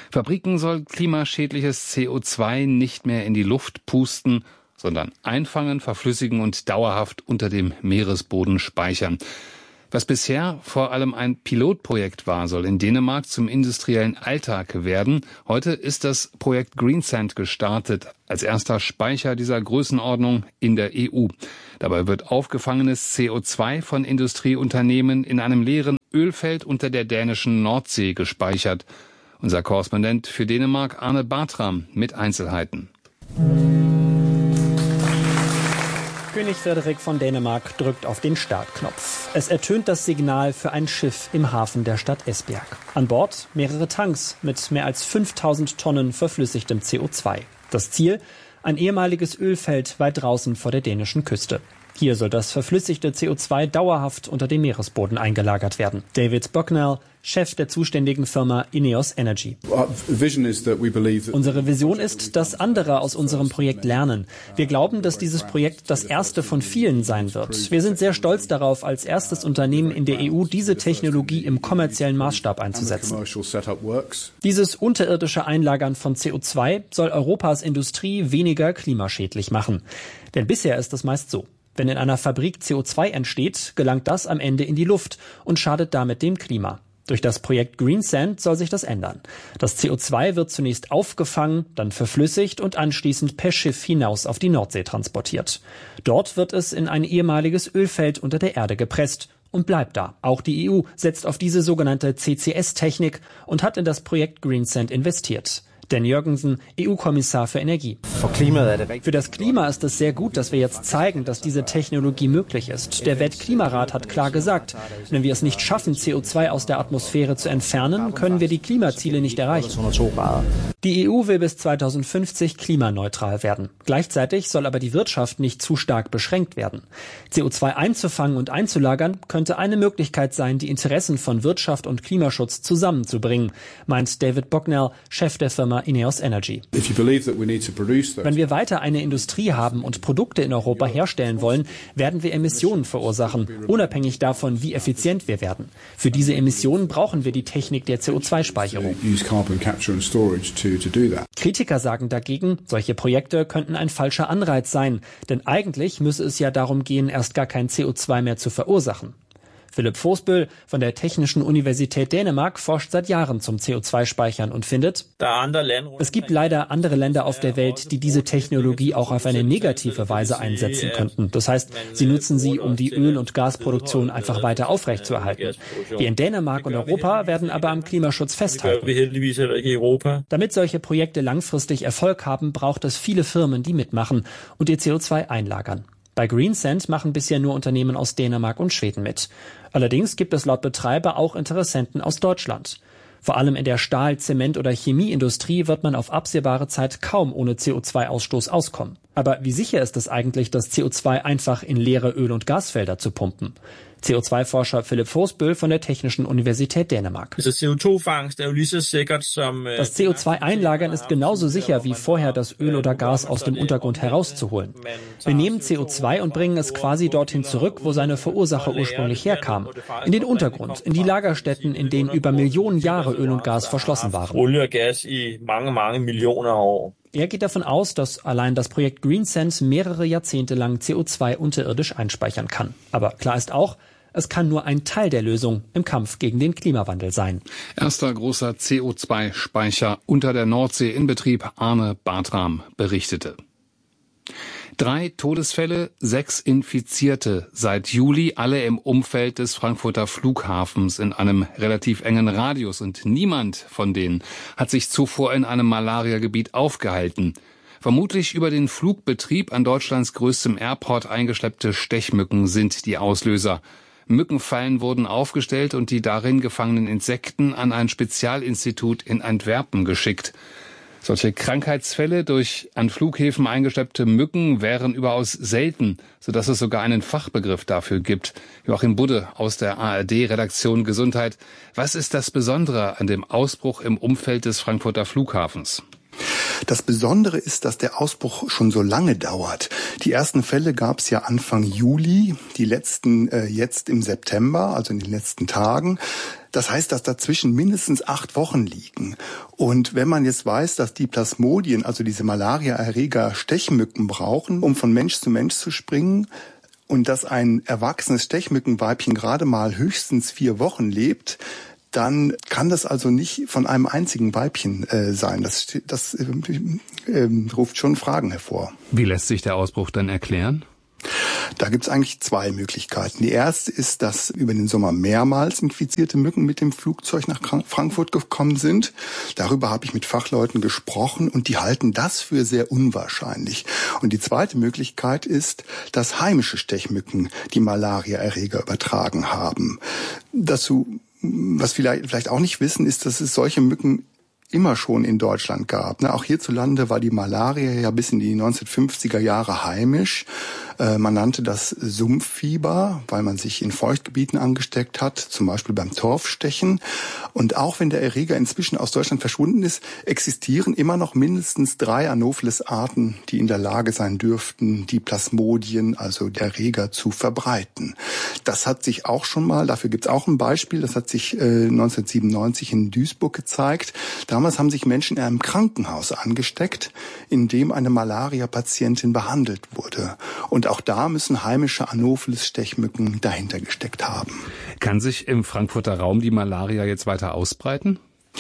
Fabriken sollen klimaschädliches CO2 nicht mehr in die Luft pusten, sondern einfangen, verflüssigen und dauerhaft unter dem Meeresboden speichern. Was bisher vor allem ein Pilotprojekt war, soll in Dänemark zum industriellen Alltag werden. Heute ist das Projekt Greensand gestartet, als erster Speicher dieser Größenordnung in der EU. Dabei wird aufgefangenes CO2 von Industrieunternehmen in einem leeren Ölfeld unter der dänischen Nordsee gespeichert. Unser Korrespondent für Dänemark, Arne Bartram, mit Einzelheiten. König Frederik von Dänemark drückt auf den Startknopf. Es ertönt das Signal für ein Schiff im Hafen der Stadt Esbjerg. An Bord mehrere Tanks mit mehr als 5000 Tonnen verflüssigtem CO2. Das Ziel? Ein ehemaliges Ölfeld weit draußen vor der dänischen Küste. Hier soll das verflüssigte CO2 dauerhaft unter dem Meeresboden eingelagert werden. David Bucknell, Chef der zuständigen Firma Ineos Energy. Unsere Vision ist, dass andere aus unserem Projekt lernen. Wir glauben, dass dieses Projekt das erste von vielen sein wird. Wir sind sehr stolz darauf, als erstes Unternehmen in der EU diese Technologie im kommerziellen Maßstab einzusetzen. Dieses unterirdische Einlagern von CO2 soll Europas Industrie weniger klimaschädlich machen. Denn bisher ist es meist so. Wenn in einer Fabrik CO2 entsteht, gelangt das am Ende in die Luft und schadet damit dem Klima. Durch das Projekt Greensand soll sich das ändern. Das CO2 wird zunächst aufgefangen, dann verflüssigt und anschließend per Schiff hinaus auf die Nordsee transportiert. Dort wird es in ein ehemaliges Ölfeld unter der Erde gepresst und bleibt da. Auch die EU setzt auf diese sogenannte CCS-Technik und hat in das Projekt Greensand investiert. Dan Jørgensen, EU-Kommissar für Energie. Für das Klima ist es sehr gut, dass wir jetzt zeigen, dass diese Technologie möglich ist. Der Weltklimarat hat klar gesagt, wenn wir es nicht schaffen, CO2 aus der Atmosphäre zu entfernen, können wir die Klimaziele nicht erreichen. Die EU will bis 2050 klimaneutral werden. Gleichzeitig soll aber die Wirtschaft nicht zu stark beschränkt werden. CO2 einzufangen und einzulagern könnte eine Möglichkeit sein, die Interessen von Wirtschaft und Klimaschutz zusammenzubringen, meint David Bucknell, Chef der Firma Ineos Energy. Wenn wir weiter eine Industrie haben und Produkte in Europa herstellen wollen, werden wir Emissionen verursachen, unabhängig davon, wie effizient wir werden. Für diese Emissionen brauchen wir die Technik der CO2-Speicherung. Kritiker sagen dagegen, solche Projekte könnten ein falscher Anreiz sein, denn eigentlich müsse es ja darum gehen, erst gar kein CO2 mehr zu verursachen. Philipp Vosbøl von der Technischen Universität Dänemark forscht seit Jahren zum CO2-Speichern und findet, es gibt leider andere Länder auf der Welt, die diese Technologie auch auf eine negative Weise einsetzen könnten. Das heißt, sie nutzen sie, um die Öl- und Gasproduktion einfach weiter aufrechtzuerhalten. Wir in Dänemark und Europa werden aber am Klimaschutz festhalten. Damit solche Projekte langfristig Erfolg haben, braucht es viele Firmen, die mitmachen und ihr CO2 einlagern. Bei Greensand machen bisher nur Unternehmen aus Dänemark und Schweden mit. Allerdings gibt es laut Betreiber auch Interessenten aus Deutschland. Vor allem in der Stahl-, Zement- oder Chemieindustrie wird man auf absehbare Zeit kaum ohne CO2-Ausstoß auskommen. Aber wie sicher ist es eigentlich, das CO2 einfach in leere Öl- und Gasfelder zu pumpen? CO2-Forscher Philipp Vosbøl von der Technischen Universität Dänemark. Das CO2-Einlagern ist genauso sicher wie vorher das Öl oder Gas aus dem Untergrund herauszuholen. Wir nehmen CO2 und bringen es quasi dorthin zurück, wo seine Verursacher ursprünglich herkamen. In den Untergrund, in die Lagerstätten, in denen über Millionen Jahre Öl und Gas verschlossen waren. Er geht davon aus, dass allein das Projekt Greensand mehrere Jahrzehnte lang CO2 unterirdisch einspeichern kann. Aber klar ist auch, es kann nur ein Teil der Lösung im Kampf gegen den Klimawandel sein. Erster großer CO2-Speicher unter der Nordsee in Betrieb, Arne Bartram berichtete. 3 Todesfälle, 6 Infizierte seit Juli, alle im Umfeld des Frankfurter Flughafens in einem relativ engen Radius. Und niemand von denen hat sich zuvor in einem Malariagebiet aufgehalten. Vermutlich über den Flugbetrieb an Deutschlands größtem Airport eingeschleppte Stechmücken sind die Auslöser. Mückenfallen wurden aufgestellt und die darin gefangenen Insekten an ein Spezialinstitut in Antwerpen geschickt. Solche Krankheitsfälle durch an Flughäfen eingeschleppte Mücken wären überaus selten, sodass es sogar einen Fachbegriff dafür gibt. Joachim Budde aus der ARD-Redaktion Gesundheit. Was ist das Besondere an dem Ausbruch im Umfeld des Frankfurter Flughafens? Das Besondere ist, dass der Ausbruch schon so lange dauert. Die ersten Fälle gab es ja Anfang Juli, die letzten jetzt im September, also in den letzten Tagen. Das heißt, dass dazwischen mindestens 8 Wochen liegen. Und wenn man jetzt weiß, dass die Plasmodien, also diese Malaria-Erreger, Stechmücken brauchen, um von Mensch zu springen, und dass ein erwachsenes Stechmückenweibchen gerade mal höchstens 4 Wochen lebt, dann kann das also nicht von einem einzigen Weibchen sein. Das ruft schon Fragen hervor. Wie lässt sich der Ausbruch dann erklären? Da gibt's eigentlich 2 Möglichkeiten. Die erste ist, dass über den Sommer mehrmals infizierte Mücken mit dem Flugzeug nach Frankfurt gekommen sind. Darüber habe ich mit Fachleuten gesprochen und die halten das für sehr unwahrscheinlich. Und die zweite Möglichkeit ist, dass heimische Stechmücken die Malaria-Erreger übertragen haben. Dazu, was vielleicht auch nicht wissen, ist, dass es solche Mücken immer schon in Deutschland gab. Auch hierzulande war die Malaria ja bis in die 1950er Jahre heimisch. Man nannte das Sumpffieber, weil man sich in Feuchtgebieten angesteckt hat, zum Beispiel beim Torfstechen. Und auch wenn der Erreger inzwischen aus Deutschland verschwunden ist, existieren immer noch mindestens 3 Anopheles-Arten, die in der Lage sein dürften, die Plasmodien, also der Erreger, zu verbreiten. Das hat sich auch schon mal, dafür gibt's auch ein Beispiel, das hat sich 1997 in Duisburg gezeigt. Damals haben sich Menschen in einem Krankenhaus angesteckt, in dem eine Malaria-Patientin behandelt wurde. Und auch da müssen heimische Anopheles-Stechmücken dahinter gesteckt haben. Kann sich im Frankfurter Raum die Malaria jetzt weiter ausbreiten?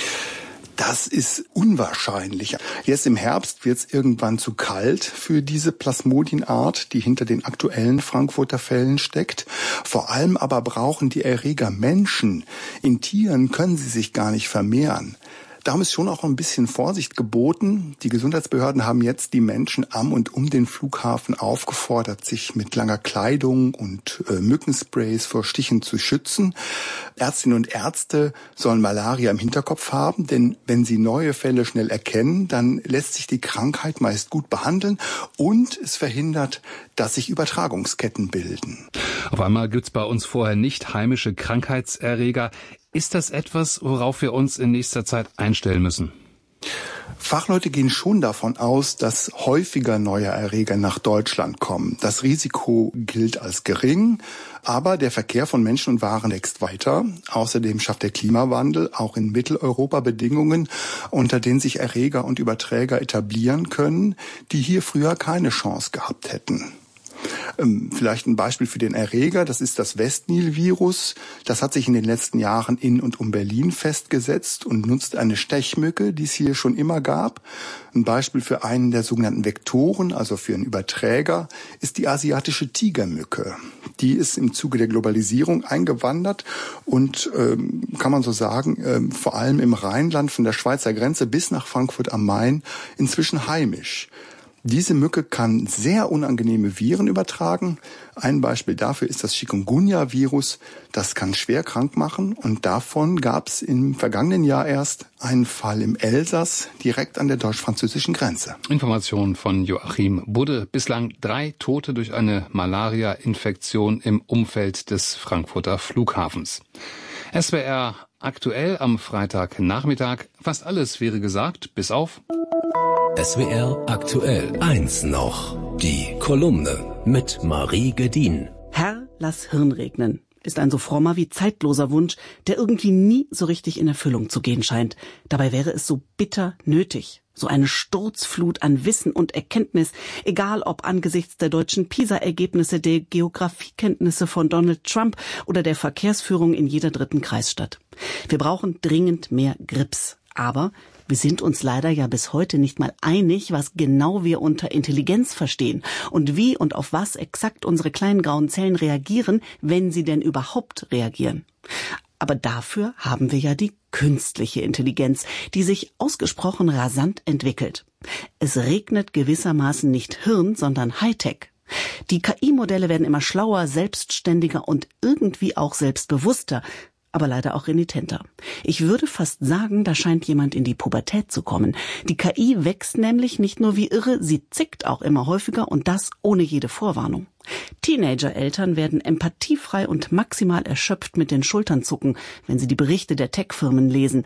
Das ist unwahrscheinlich. Jetzt im Herbst wird es irgendwann zu kalt für diese Plasmodienart, die hinter den aktuellen Frankfurter Fällen steckt. Vor allem aber brauchen die Erreger Menschen. In Tieren können sie sich gar nicht vermehren. Darum ist schon auch ein bisschen Vorsicht geboten. Die Gesundheitsbehörden haben jetzt die Menschen am und um den Flughafen aufgefordert, sich mit langer Kleidung und Mückensprays vor Stichen zu schützen. Ärztinnen und Ärzte sollen Malaria im Hinterkopf haben, denn wenn sie neue Fälle schnell erkennen, dann lässt sich die Krankheit meist gut behandeln und es verhindert, dass sich Übertragungsketten bilden. Auf einmal gibt's bei uns vorher nicht heimische Krankheitserreger. Ist das etwas, worauf wir uns in nächster Zeit einstellen müssen? Fachleute gehen schon davon aus, dass häufiger neue Erreger nach Deutschland kommen. Das Risiko gilt als gering, aber der Verkehr von Menschen und Waren wächst weiter. Außerdem schafft der Klimawandel auch in Mitteleuropa Bedingungen, unter denen sich Erreger und Überträger etablieren können, die hier früher keine Chance gehabt hätten. Vielleicht ein Beispiel für den Erreger, das ist das Westnil-Virus. Das hat sich in den letzten Jahren in und um Berlin festgesetzt und nutzt eine Stechmücke, die es hier schon immer gab. Ein Beispiel für einen der sogenannten Vektoren, also für einen Überträger, ist die asiatische Tigermücke. Die ist im Zuge der Globalisierung eingewandert und, kann man so sagen, vor allem im Rheinland von der Schweizer Grenze bis nach Frankfurt am Main inzwischen heimisch. Diese Mücke kann sehr unangenehme Viren übertragen. Ein Beispiel dafür ist das Chikungunya-Virus. Das kann schwer krank machen und davon gab es im vergangenen Jahr erst einen Fall im Elsass, direkt an der deutsch-französischen Grenze. Information von Joachim Budde. Bislang 3 Tote durch eine Malaria-Infektion im Umfeld des Frankfurter Flughafens. SWR aktuell am Freitagnachmittag. Fast alles wäre gesagt, bis auf SWR aktuell 1 noch. Die Kolumne mit Marie Gedin. Herr, lass Hirn regnen ist ein so frommer wie zeitloser Wunsch, der irgendwie nie so richtig in Erfüllung zu gehen scheint. Dabei wäre es so bitter nötig. So eine Sturzflut an Wissen und Erkenntnis, egal ob angesichts der deutschen PISA-Ergebnisse, der Geografiekenntnisse von Donald Trump oder der Verkehrsführung in jeder 3. Kreisstadt. Wir brauchen dringend mehr Grips. Aber wir sind uns leider ja bis heute nicht mal einig, was genau wir unter Intelligenz verstehen und wie und auf was exakt unsere kleinen grauen Zellen reagieren, wenn sie denn überhaupt reagieren. Aber dafür haben wir ja die künstliche Intelligenz, die sich ausgesprochen rasant entwickelt. Es regnet gewissermaßen nicht Hirn, sondern Hightech. Die KI-Modelle werden immer schlauer, selbstständiger und irgendwie auch selbstbewusster, aber leider auch renitenter. Ich würde fast sagen, da scheint jemand in die Pubertät zu kommen. Die KI wächst nämlich nicht nur wie irre, sie zickt auch immer häufiger und das ohne jede Vorwarnung. Teenager-Eltern werden empathiefrei und maximal erschöpft mit den Schultern zucken, wenn sie die Berichte der Tech-Firmen lesen.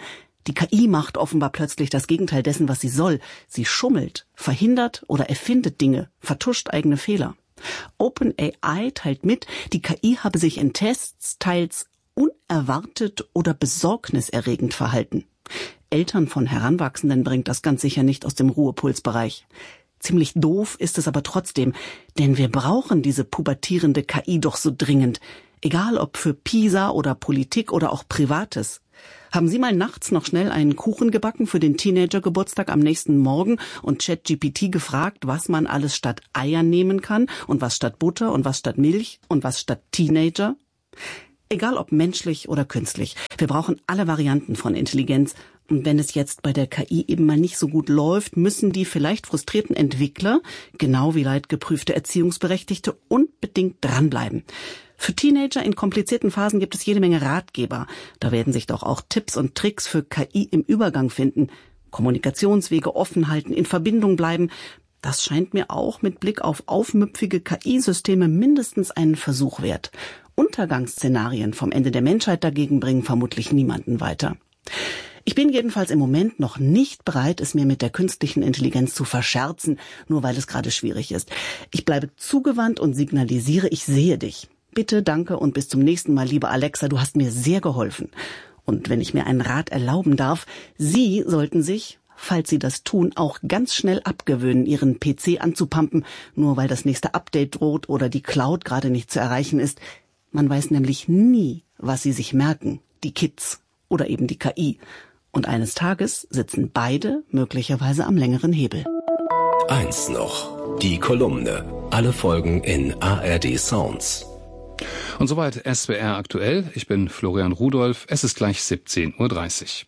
Die KI macht offenbar plötzlich das Gegenteil dessen, was sie soll. Sie schummelt, verhindert oder erfindet Dinge, vertuscht eigene Fehler. OpenAI teilt mit, die KI habe sich in Tests teils unerwartet oder besorgniserregend verhalten. Eltern von Heranwachsenden bringt das ganz sicher nicht aus dem Ruhepolsbereich. Ziemlich doof ist es aber trotzdem, denn wir brauchen diese pubertierende KI doch so dringend. Egal ob für PISA oder Politik oder auch Privates. Haben Sie mal nachts noch schnell einen Kuchen gebacken für den Teenager-Geburtstag am nächsten Morgen und ChatGPT gefragt, was man alles statt Eiern nehmen kann und was statt Butter und was statt Milch und was statt Teenager? Egal ob menschlich oder künstlich, wir brauchen alle Varianten von Intelligenz. Und wenn es jetzt bei der KI eben mal nicht so gut läuft, müssen die vielleicht frustrierten Entwickler, genau wie leidgeprüfte Erziehungsberechtigte, unbedingt dranbleiben. Für Teenager in komplizierten Phasen gibt es jede Menge Ratgeber. Da werden sich doch auch Tipps und Tricks für KI im Übergang finden. Kommunikationswege offen halten, in Verbindung bleiben. Das scheint mir auch mit Blick auf aufmüpfige KI-Systeme mindestens einen Versuch wert. Untergangsszenarien vom Ende der Menschheit dagegen bringen vermutlich niemanden weiter. Ich bin jedenfalls im Moment noch nicht bereit, es mir mit der künstlichen Intelligenz zu verscherzen, nur weil es gerade schwierig ist. Ich bleibe zugewandt und signalisiere, ich sehe dich. Bitte, danke und bis zum nächsten Mal, liebe Alexa, du hast mir sehr geholfen. Und wenn ich mir einen Rat erlauben darf, Sie sollten sich, falls Sie das tun, auch ganz schnell abgewöhnen, Ihren PC anzupumpen, nur weil das nächste Update droht oder die Cloud gerade nicht zu erreichen ist. Man weiß nämlich nie, was sie sich merken, die Kids oder eben die KI. Und eines Tages sitzen beide möglicherweise am längeren Hebel. Eins noch, die Kolumne. Alle Folgen in ARD Sounds. Und soweit SWR aktuell. Ich bin Florian Rudolph. Es ist gleich 17:30 Uhr.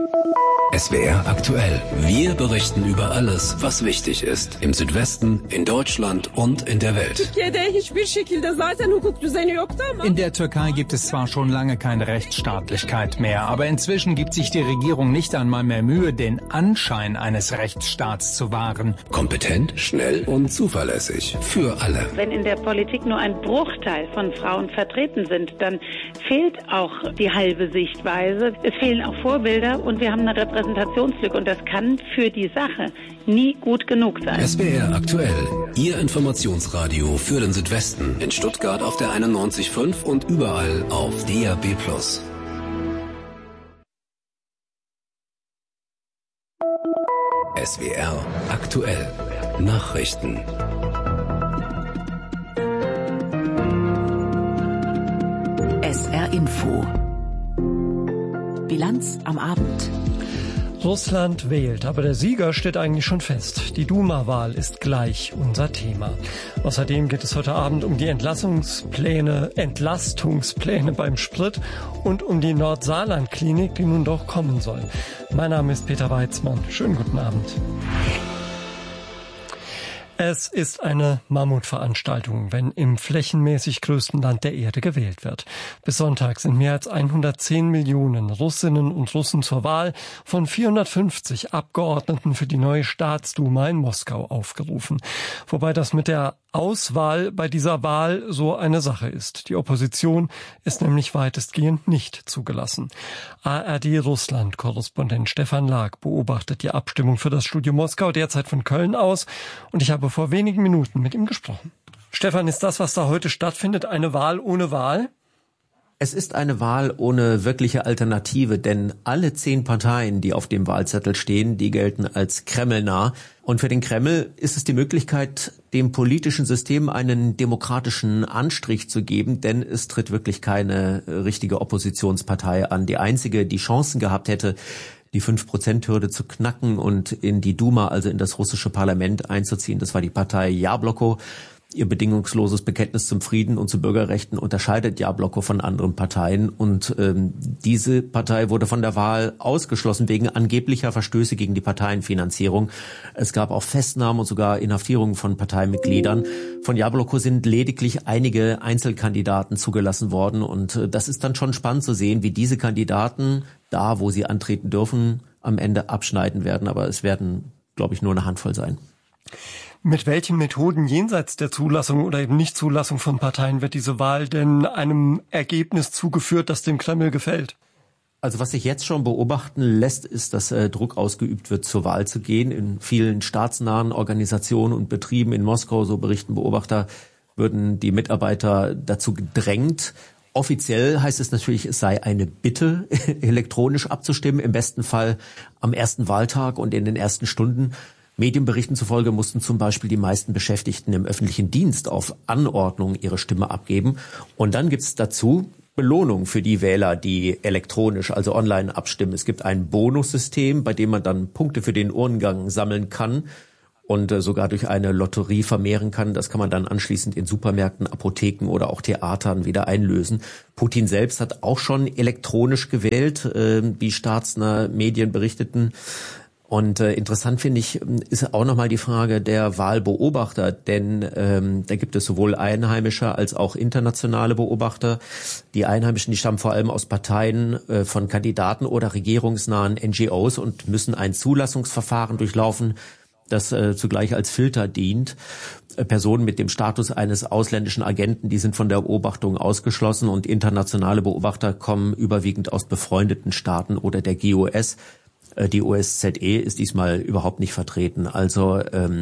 SWR aktuell. Wir berichten über alles, was wichtig ist. Im Südwesten, in Deutschland und in der Welt. In der Türkei gibt es zwar schon lange keine Rechtsstaatlichkeit mehr, aber inzwischen gibt sich die Regierung nicht einmal mehr Mühe, den Anschein eines Rechtsstaats zu wahren. Kompetent, schnell und zuverlässig. Für alle. Wenn in der Politik nur ein Bruchteil von Frauen vertreten sind, dann fehlt auch die halbe Sichtweise. Es fehlen auch Vorbilder und wir haben eine Repräsentationslücke und das kann für die Sache nie gut genug sein. SWR aktuell, Ihr Informationsradio für den Südwesten. In Stuttgart auf der 91.5 und überall auf DAB+. SWR aktuell. Nachrichten. SR Info. Bilanz am Abend. Russland wählt, aber der Sieger steht eigentlich schon fest. Die Duma-Wahl ist gleich unser Thema. Außerdem geht es heute Abend um die Entlastungspläne beim Sprit und um die Nordsaarland-Klinik, die nun doch kommen soll. Mein Name ist Peter Weizmann. Schönen guten Abend. Es ist eine Mammutveranstaltung, wenn im flächenmäßig größten Land der Erde gewählt wird. Bis Sonntag sind mehr als 110 Millionen Russinnen und Russen zur Wahl von 450 Abgeordneten für die neue Staatsduma in Moskau aufgerufen. Wobei das mit der Auswahl bei dieser Wahl so eine Sache ist. Die Opposition ist nämlich weitestgehend nicht zugelassen. ARD-Russland-Korrespondent Stefan Lag beobachtet die Abstimmung für das Studio Moskau derzeit von Köln aus und ich habe vor wenigen Minuten mit ihm gesprochen. Stefan, ist das, was da heute stattfindet, eine Wahl ohne Wahl? Es ist eine Wahl ohne wirkliche Alternative, denn alle 10 Parteien, die auf dem Wahlzettel stehen, die gelten als kremlnah. Und für den Kreml ist es die Möglichkeit, dem politischen System einen demokratischen Anstrich zu geben, denn es tritt wirklich keine richtige Oppositionspartei an. Die einzige, die Chancen gehabt hätte, die 5%-Hürde zu knacken und in die Duma, also in das russische Parlament einzuziehen, das war die Partei Jabloko. Ihr bedingungsloses Bekenntnis zum Frieden und zu Bürgerrechten unterscheidet Jabloko von anderen Parteien. Und diese Partei wurde von der Wahl ausgeschlossen wegen angeblicher Verstöße gegen die Parteienfinanzierung. Es gab auch Festnahmen und sogar Inhaftierungen von Parteimitgliedern. Von Jabloko sind lediglich einige Einzelkandidaten zugelassen worden. Und das ist dann schon spannend zu sehen, wie diese Kandidaten, da wo sie antreten dürfen, am Ende abschneiden werden. Aber es werden, glaube ich, nur eine Handvoll sein. Mit welchen Methoden jenseits der Zulassung oder eben Nichtzulassung von Parteien wird diese Wahl denn einem Ergebnis zugeführt, das dem Kreml gefällt? Also was sich jetzt schon beobachten lässt, ist, dass Druck ausgeübt wird, zur Wahl zu gehen. In vielen staatsnahen Organisationen und Betrieben in Moskau, so berichten Beobachter, würden die Mitarbeiter dazu gedrängt. Offiziell heißt es natürlich, es sei eine Bitte, elektronisch abzustimmen, im besten Fall am ersten Wahltag und in den ersten Stunden. Medienberichten zufolge mussten zum Beispiel die meisten Beschäftigten im öffentlichen Dienst auf Anordnung ihre Stimme abgeben. Und dann gibt's dazu Belohnung für die Wähler, die elektronisch, also online abstimmen. Es gibt ein Bonussystem, bei dem man dann Punkte für den Urnengang sammeln kann und sogar durch eine Lotterie vermehren kann. Das kann man dann anschließend in Supermärkten, Apotheken oder auch Theatern wieder einlösen. Putin selbst hat auch schon elektronisch gewählt, wie staatsnahe Medien berichteten. Und interessant finde ich, ist auch nochmal die Frage der Wahlbeobachter, denn da gibt es sowohl einheimische als auch internationale Beobachter. Die Einheimischen, die stammen vor allem aus Parteien von Kandidaten oder regierungsnahen NGOs und müssen ein Zulassungsverfahren durchlaufen, das zugleich als Filter dient. Personen mit dem Status eines ausländischen Agenten, die sind von der Beobachtung ausgeschlossen, und internationale Beobachter kommen überwiegend aus befreundeten Staaten oder der GOS. Die OSZE ist diesmal überhaupt nicht vertreten. Also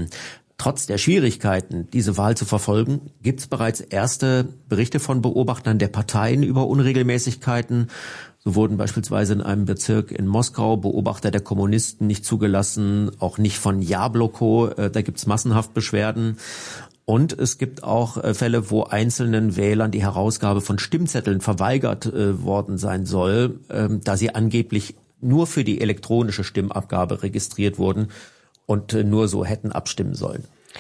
trotz der Schwierigkeiten, diese Wahl zu verfolgen, gibt es bereits erste Berichte von Beobachtern der Parteien über Unregelmäßigkeiten. So wurden beispielsweise in einem Bezirk in Moskau Beobachter der Kommunisten nicht zugelassen, auch nicht von Jabloko. Da gibt es massenhaft Beschwerden. Und es gibt auch Fälle, wo einzelnen Wählern die Herausgabe von Stimmzetteln verweigert worden sein soll, da sie angeblich nur für die elektronische Stimmabgabe registriert wurden und nur so hätten abstimmen sollen.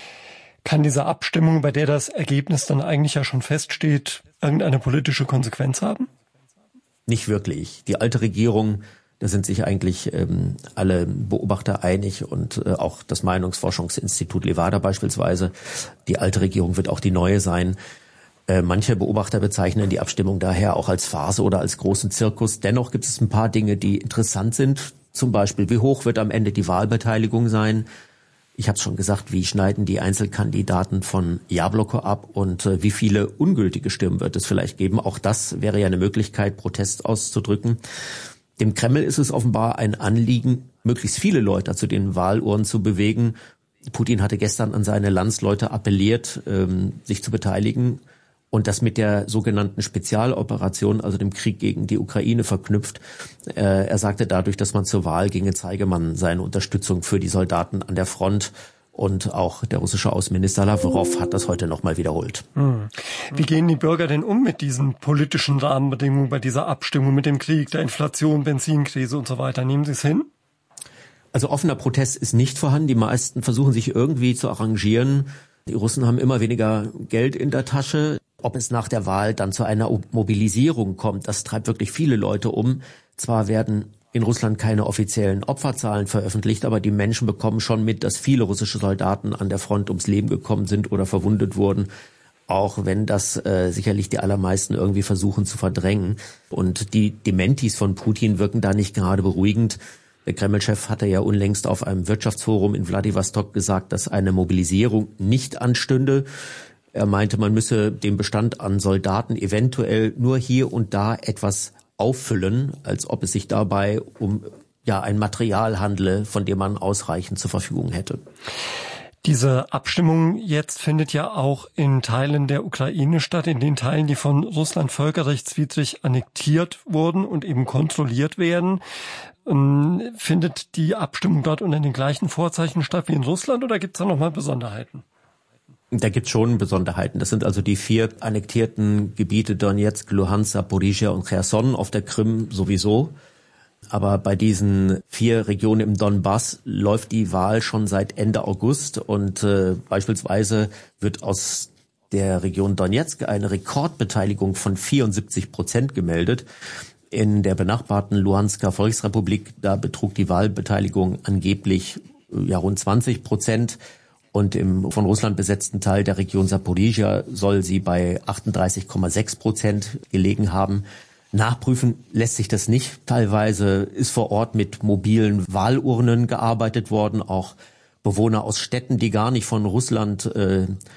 Kann diese Abstimmung, bei der das Ergebnis dann eigentlich ja schon feststeht, irgendeine politische Konsequenz haben? Nicht wirklich. Die alte Regierung, da sind sich eigentlich alle Beobachter einig, und auch das Meinungsforschungsinstitut Levada beispielsweise. Die alte Regierung wird auch die neue sein. Manche Beobachter bezeichnen die Abstimmung daher auch als Farce oder als großen Zirkus. Dennoch gibt es ein paar Dinge, die interessant sind. Zum Beispiel, wie hoch wird am Ende die Wahlbeteiligung sein? Ich habe es schon gesagt, wie schneiden die Einzelkandidaten von Jabloko ab, und wie viele ungültige Stimmen wird es vielleicht geben? Auch das wäre ja eine Möglichkeit, Protest auszudrücken. Dem Kreml ist es offenbar ein Anliegen, möglichst viele Leute zu den Wahlurnen zu bewegen. Putin hatte gestern an seine Landsleute appelliert, sich zu beteiligen, und das mit der sogenannten Spezialoperation, also dem Krieg gegen die Ukraine, verknüpft. Er sagte, dadurch, dass man zur Wahl ginge, zeige man seine Unterstützung für die Soldaten an der Front. Und auch der russische Außenminister Lavrov hat das heute nochmal wiederholt. Wie gehen die Bürger denn um mit diesen politischen Rahmenbedingungen bei dieser Abstimmung, mit dem Krieg, der Inflation, Benzinkrise und so weiter? Nehmen Sie es hin? Also offener Protest ist nicht vorhanden. Die meisten versuchen sich irgendwie zu arrangieren. Die Russen haben immer weniger Geld in der Tasche. Ob es nach der Wahl dann zu einer Mobilisierung kommt, das treibt wirklich viele Leute um. Zwar werden in Russland keine offiziellen Opferzahlen veröffentlicht, aber die Menschen bekommen schon mit, dass viele russische Soldaten an der Front ums Leben gekommen sind oder verwundet wurden, auch wenn das sicherlich die allermeisten irgendwie versuchen zu verdrängen. Und die Dementis von Putin wirken da nicht gerade beruhigend. Der Kreml-Chef hatte ja unlängst auf einem Wirtschaftsforum in Wladiwostok gesagt, dass eine Mobilisierung nicht anstünde. Er meinte, man müsse den Bestand an Soldaten eventuell nur hier und da etwas auffüllen, als ob es sich dabei um ein Material handle, von dem man ausreichend zur Verfügung hätte. Diese Abstimmung jetzt findet ja auch in Teilen der Ukraine statt, in den Teilen, die von Russland völkerrechtswidrig annektiert wurden und eben kontrolliert werden. Findet die Abstimmung dort unter den gleichen Vorzeichen statt wie in Russland, oder gibt es da nochmal Besonderheiten? Da gibt es schon Besonderheiten. Das sind also die 4 annektierten Gebiete Donetsk, Luhansk, Zaporizhia und Cherson, auf der Krim sowieso. Aber bei diesen 4 Regionen im Donbass läuft die Wahl schon seit Ende August, und beispielsweise wird aus der Region Donetsk eine Rekordbeteiligung von 74% gemeldet. In der benachbarten Luhansker Volksrepublik, da betrug die Wahlbeteiligung angeblich rund 20%. Und im von Russland besetzten Teil der Region Zaporizhia soll sie bei 38,6% gelegen haben. Nachprüfen lässt sich das nicht. Teilweise ist vor Ort mit mobilen Wahlurnen gearbeitet worden. Auch Bewohner aus Städten, die gar nicht von Russland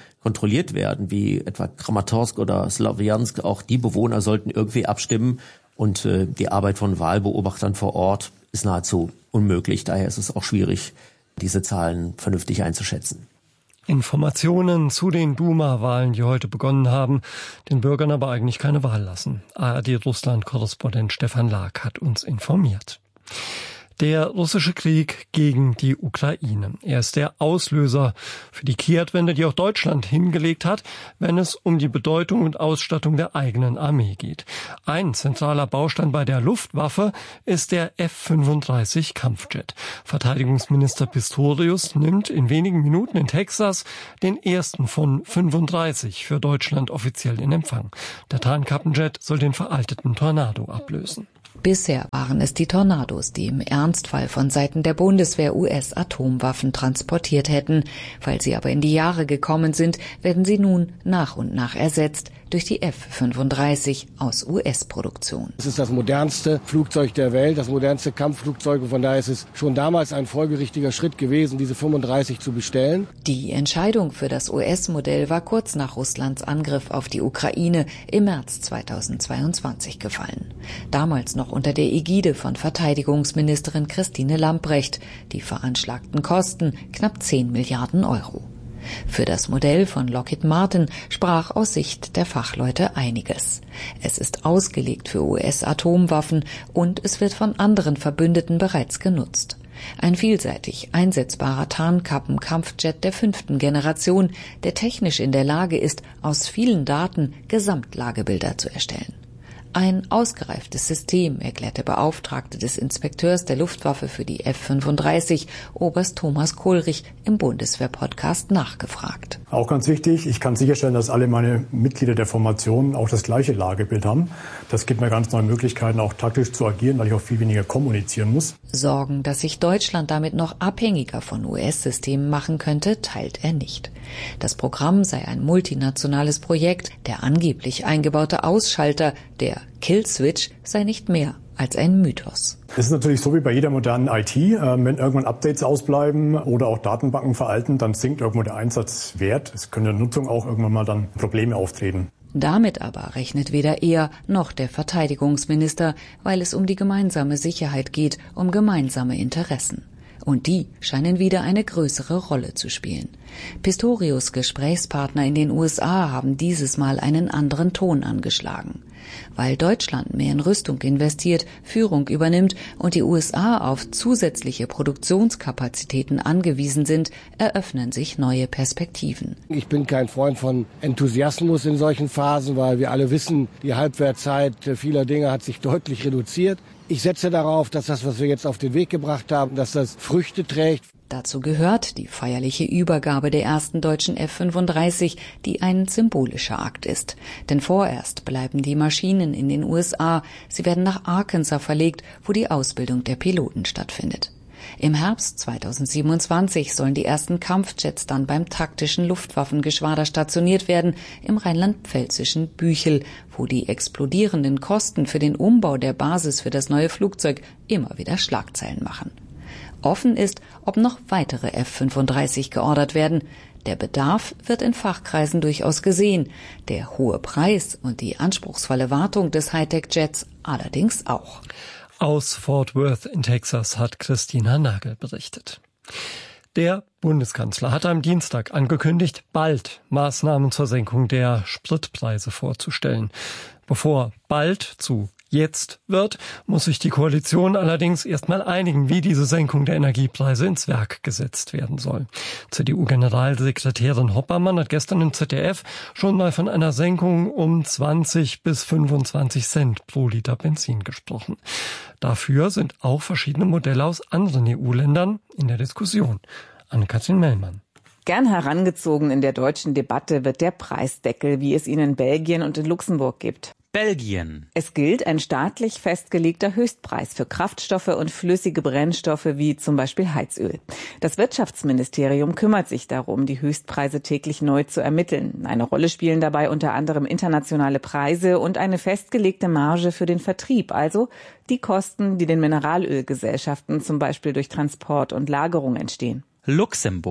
kontrolliert werden, wie etwa Kramatorsk oder Slawjansk, auch die Bewohner sollten irgendwie abstimmen. Und die Arbeit von Wahlbeobachtern vor Ort ist nahezu unmöglich. Daher ist es auch schwierig, diese Zahlen vernünftig einzuschätzen. Informationen zu den Duma-Wahlen, die heute begonnen haben, den Bürgern aber eigentlich keine Wahl lassen. ARD-Russland-Korrespondent Stefan Lag hat uns informiert. Der russische Krieg gegen die Ukraine. Er ist der Auslöser für die Kehrtwende, die auch Deutschland hingelegt hat, wenn es um die Bedeutung und Ausstattung der eigenen Armee geht. Ein zentraler Baustein bei der Luftwaffe ist der F-35 Kampfjet. Verteidigungsminister Pistorius nimmt in wenigen Minuten in Texas den ersten von 35 für Deutschland offiziell in Empfang. Der Tarnkappenjet soll den veralteten Tornado ablösen. Bisher waren es die Tornados, die im Ernstfall von Seiten der Bundeswehr US-Atomwaffen transportiert hätten. Weil sie aber in die Jahre gekommen sind, werden sie nun nach und nach ersetzt durch die F-35 aus US-Produktion. Es ist das modernste Flugzeug der Welt, das modernste Kampfflugzeug. Und von daher ist es schon damals ein folgerichtiger Schritt gewesen, diese 35 zu bestellen. Die Entscheidung für das US-Modell war kurz nach Russlands Angriff auf die Ukraine im März 2022 gefallen. Damals noch unter der Ägide von Verteidigungsministerin Christine Lambrecht. Die veranschlagten Kosten knapp 10 Milliarden Euro. Für das Modell von Lockheed Martin sprach aus Sicht der Fachleute einiges. Es ist ausgelegt für US-Atomwaffen und es wird von anderen Verbündeten bereits genutzt. Ein vielseitig einsetzbarer Tarnkappen-Kampfjet der 5. Generation, der technisch in der Lage ist, aus vielen Daten Gesamtlagebilder zu erstellen. Ein ausgereiftes System, erklärt der Beauftragte des Inspekteurs der Luftwaffe für die F-35, Oberst Thomas Kohlrich, im Bundeswehr-Podcast nachgefragt. Auch ganz wichtig, ich kann sicherstellen, dass alle meine Mitglieder der Formation auch das gleiche Lagebild haben. Das gibt mir ganz neue Möglichkeiten, auch taktisch zu agieren, weil ich auch viel weniger kommunizieren muss. Sorgen, dass sich Deutschland damit noch abhängiger von US-Systemen machen könnte, teilt er nicht. Das Programm sei ein multinationales Projekt, der angeblich eingebaute Ausschalter, der Killswitch, sei nicht mehr als ein Mythos. Es ist natürlich so wie bei jeder modernen IT, wenn irgendwann Updates ausbleiben oder auch Datenbanken veralten, dann sinkt irgendwo der Einsatzwert. Es können in der Nutzung auch irgendwann mal dann Probleme auftreten. Damit aber rechnet weder er noch der Verteidigungsminister, weil es um die gemeinsame Sicherheit geht, um gemeinsame Interessen. Und die scheinen wieder eine größere Rolle zu spielen. Pistorius' Gesprächspartner in den USA haben dieses Mal einen anderen Ton angeschlagen. Weil Deutschland mehr in Rüstung investiert, Führung übernimmt und die USA auf zusätzliche Produktionskapazitäten angewiesen sind, eröffnen sich neue Perspektiven. Ich bin kein Freund von Enthusiasmus in solchen Phasen, weil wir alle wissen, die Halbwertzeit vieler Dinge hat sich deutlich reduziert. Ich setze darauf, dass das, was wir jetzt auf den Weg gebracht haben, dass das Früchte trägt. Dazu gehört die feierliche Übergabe der ersten deutschen F-35, die ein symbolischer Akt ist. Denn vorerst bleiben die Maschinen in den USA. Sie werden nach Arkansas verlegt, wo die Ausbildung der Piloten stattfindet. Im Herbst 2027 sollen die ersten Kampfjets dann beim taktischen Luftwaffengeschwader stationiert werden, im rheinland-pfälzischen Büchel, wo die explodierenden Kosten für den Umbau der Basis für das neue Flugzeug immer wieder Schlagzeilen machen. Offen ist, ob noch weitere F-35 geordert werden. Der Bedarf wird in Fachkreisen durchaus gesehen, der hohe Preis und die anspruchsvolle Wartung des Hightech-Jets allerdings auch. Aus Fort Worth in Texas hat Christina Nagel berichtet. Der Bundeskanzler hat am Dienstag angekündigt, bald Maßnahmen zur Senkung der Spritpreise vorzustellen. Bevor bald zu jetzt wird, muss sich die Koalition allerdings erstmal einigen, wie diese Senkung der Energiepreise ins Werk gesetzt werden soll. CDU-Generalsekretärin Hoppermann hat gestern im ZDF schon mal von einer Senkung um 20 bis 25 Cent pro Liter Benzin gesprochen. Dafür sind auch verschiedene Modelle aus anderen EU-Ländern in der Diskussion. Anne-Kathrin Mellmann. Gern herangezogen in der deutschen Debatte wird der Preisdeckel, wie es ihn in Belgien und in Luxemburg gibt. Belgien. Es gilt ein staatlich festgelegter Höchstpreis für Kraftstoffe und flüssige Brennstoffe wie zum Beispiel Heizöl. Das Wirtschaftsministerium kümmert sich darum, die Höchstpreise täglich neu zu ermitteln. Eine Rolle spielen dabei unter anderem internationale Preise und eine festgelegte Marge für den Vertrieb, also die Kosten, die den Mineralölgesellschaften zum Beispiel durch Transport und Lagerung entstehen. Luxemburg.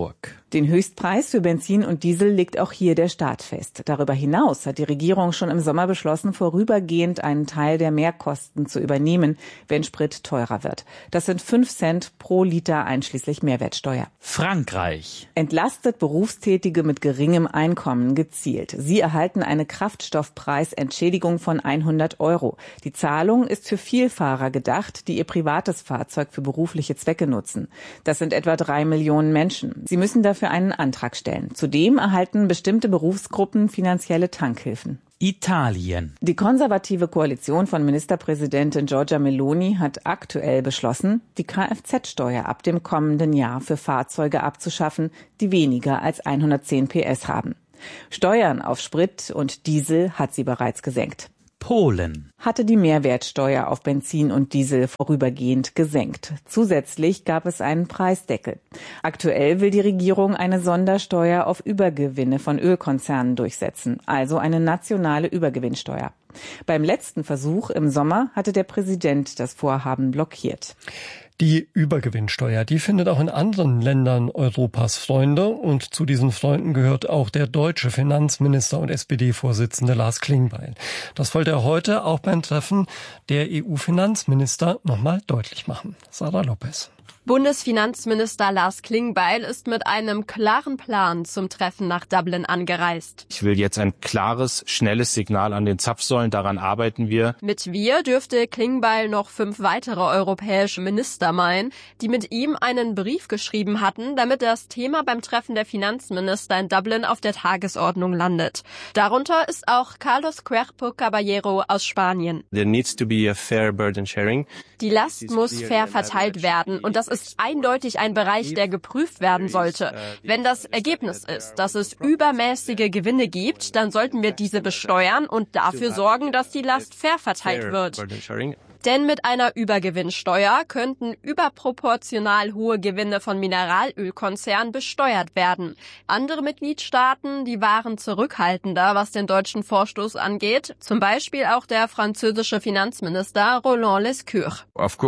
Den Höchstpreis für Benzin und Diesel legt auch hier der Staat fest. Darüber hinaus hat die Regierung schon im Sommer beschlossen, vorübergehend einen Teil der Mehrkosten zu übernehmen, wenn Sprit teurer wird. Das sind 5 Cent pro Liter einschließlich Mehrwertsteuer. Frankreich entlastet Berufstätige mit geringem Einkommen gezielt. Sie erhalten eine Kraftstoffpreisentschädigung von 100 €. Die Zahlung ist für Vielfahrer gedacht, die ihr privates Fahrzeug für berufliche Zwecke nutzen. Das sind etwa 3 Millionen Menschen. Sie müssen dafür einen Antrag stellen. Zudem erhalten bestimmte Berufsgruppen finanzielle Tankhilfen. Italien. Die konservative Koalition von Ministerpräsidentin Giorgia Meloni hat aktuell beschlossen, die Kfz-Steuer ab dem kommenden Jahr für Fahrzeuge abzuschaffen, die weniger als 110 PS haben. Steuern auf Sprit und Diesel hat sie bereits gesenkt. Polen hatte die Mehrwertsteuer auf Benzin und Diesel vorübergehend gesenkt. Zusätzlich gab es einen Preisdeckel. Aktuell will die Regierung eine Sondersteuer auf Übergewinne von Ölkonzernen durchsetzen, also eine nationale Übergewinnsteuer. Beim letzten Versuch im Sommer hatte der Präsident das Vorhaben blockiert. Die Übergewinnsteuer, die findet auch in anderen Ländern Europas Freunde, und zu diesen Freunden gehört auch der deutsche Finanzminister und SPD-Vorsitzende Lars Klingbeil. Das wollte er heute auch beim Treffen der EU-Finanzminister nochmal deutlich machen. Sarah Lopez. Bundesfinanzminister Lars Klingbeil ist mit einem klaren Plan zum Treffen nach Dublin angereist. Ich will jetzt ein klares, schnelles Signal an den Zapfsäulen, daran arbeiten wir. Mit wir dürfte Klingbeil noch 5 weitere europäische Minister meinen, die mit ihm einen Brief geschrieben hatten, damit das Thema beim Treffen der Finanzminister in Dublin auf der Tagesordnung landet. Darunter ist auch Carlos Cuerpo Caballero aus Spanien. There needs to be a fair burden sharing. Die Last muss fair verteilt werden, und das ist eindeutig ein Bereich, der geprüft werden sollte. Wenn das Ergebnis ist, dass es übermäßige Gewinne gibt, dann sollten wir diese besteuern und dafür sorgen, dass die Last fair verteilt wird. Denn mit einer Übergewinnsteuer könnten überproportional hohe Gewinne von Mineralölkonzernen besteuert werden. Andere Mitgliedstaaten, die waren zurückhaltender, was den deutschen Vorstoß angeht. Zum Beispiel auch der französische Finanzminister Roland Lescure.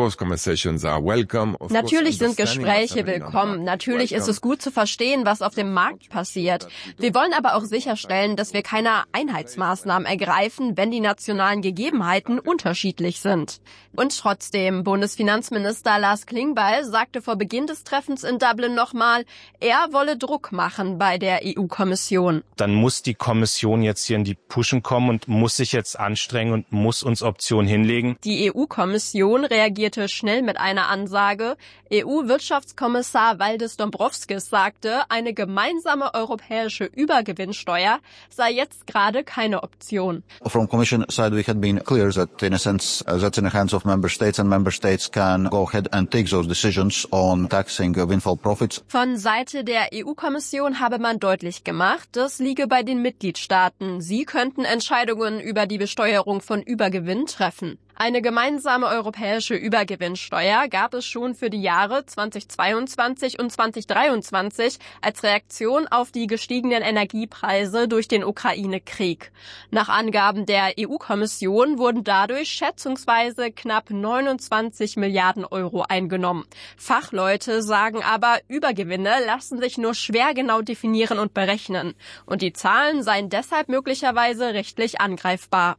Natürlich sind Gespräche willkommen. Natürlich ist es gut zu verstehen, was auf dem Markt passiert. Wir wollen aber auch sicherstellen, dass wir keine Einheitsmaßnahmen ergreifen, wenn die nationalen Gegebenheiten unterschiedlich sind. Und trotzdem, Bundesfinanzminister Lars Klingbeil sagte vor Beginn des Treffens in Dublin nochmal, er wolle Druck machen bei der EU-Kommission. Dann muss die Kommission jetzt hier in die Puschen kommen und muss sich jetzt anstrengen und muss uns Optionen hinlegen. Die EU-Kommission reagierte schnell mit einer Ansage. EU-Wirtschaftskommissar Valdis Dombrovskis sagte, eine gemeinsame europäische Übergewinnsteuer sei jetzt gerade keine Option. From Commission side we had been clear that in a sense that's in the hands of member states, and member states can go ahead and take those decisions on taxing windfall profits. Von Seite der EU-Kommission habe man deutlich gemacht, das liege bei den Mitgliedstaaten. Sie könnten Entscheidungen über die Besteuerung von Übergewinn treffen. Eine gemeinsame europäische Übergewinnsteuer gab es schon für die Jahre 2022 und 2023 als Reaktion auf die gestiegenen Energiepreise durch den Ukraine-Krieg. Nach Angaben der EU-Kommission wurden dadurch schätzungsweise knapp 29 Milliarden Euro eingenommen. Fachleute sagen aber, Übergewinne lassen sich nur schwer genau definieren und berechnen. Und die Zahlen seien deshalb möglicherweise rechtlich angreifbar.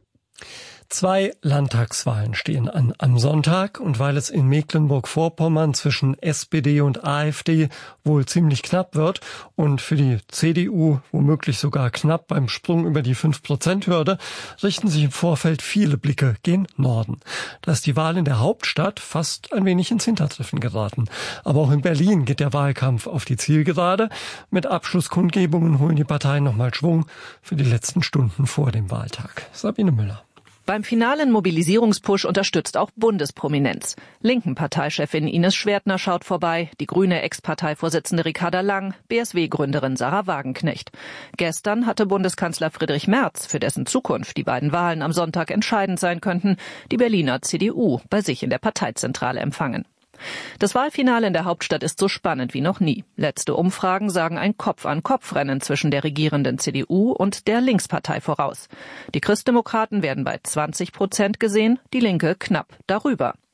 2 Landtagswahlen stehen an am Sonntag, und weil es in Mecklenburg-Vorpommern zwischen SPD und AfD wohl ziemlich knapp wird und für die CDU womöglich sogar knapp beim Sprung über die 5%-Hürde, richten sich im Vorfeld viele Blicke gen Norden. Da ist die Wahl in der Hauptstadt fast ein wenig ins Hintertreffen geraten. Aber auch in Berlin geht der Wahlkampf auf die Zielgerade. Mit Abschlusskundgebungen holen die Parteien nochmal Schwung für die letzten Stunden vor dem Wahltag. Sabine Müller. Beim finalen Mobilisierungspush unterstützt auch Bundesprominenz. Linken-Parteichefin Ines Schwertner schaut vorbei, die grüne Ex-Parteivorsitzende Ricarda Lang, BSW-Gründerin Sarah Wagenknecht. Gestern hatte Bundeskanzler Friedrich Merz, für dessen Zukunft die beiden Wahlen am Sonntag entscheidend sein könnten, die Berliner CDU bei sich in der Parteizentrale empfangen. Das Wahlfinale in der Hauptstadt ist so spannend wie noch nie. Letzte Umfragen sagen ein Kopf-an-Kopf-Rennen zwischen der regierenden CDU und der Linkspartei voraus. Die Christdemokraten werden bei 20% gesehen, die Linke knapp darüber.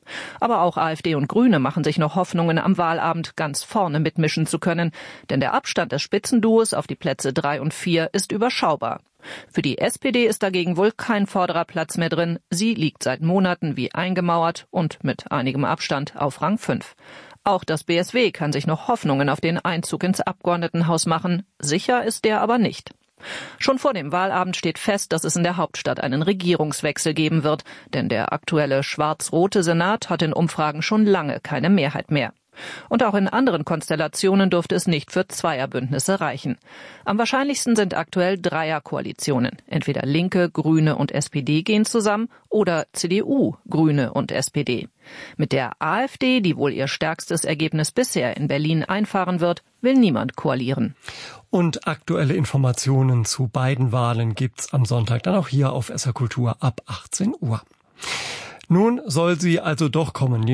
Aber auch AfD und Grüne machen sich noch Hoffnungen, am Wahlabend ganz vorne mitmischen zu können. Denn der Abstand des Spitzenduos auf die Plätze 3 und 4 ist überschaubar. Für die SPD ist dagegen wohl kein vorderer Platz mehr drin. Sie liegt seit Monaten wie eingemauert und mit einigem Abstand auf Rang 5. Auch das BSW kann sich noch Hoffnungen auf den Einzug ins Abgeordnetenhaus machen. Sicher ist der aber nicht. Schon vor dem Wahlabend steht fest, dass es in der Hauptstadt einen Regierungswechsel geben wird. Denn der aktuelle schwarz-rote Senat hat in Umfragen schon lange keine Mehrheit mehr. Und auch in anderen Konstellationen dürfte es nicht für Zweierbündnisse reichen. Am wahrscheinlichsten sind aktuell Dreierkoalitionen. Entweder Linke, Grüne und SPD gehen zusammen oder CDU, Grüne und SPD. Mit der AfD, die wohl ihr stärkstes Ergebnis bisher in Berlin einfahren wird, will niemand koalieren. Und aktuelle Informationen zu beiden Wahlen gibt's am Sonntag dann auch hier auf SR Kultur ab 18 Uhr. Nun soll sie also doch kommen.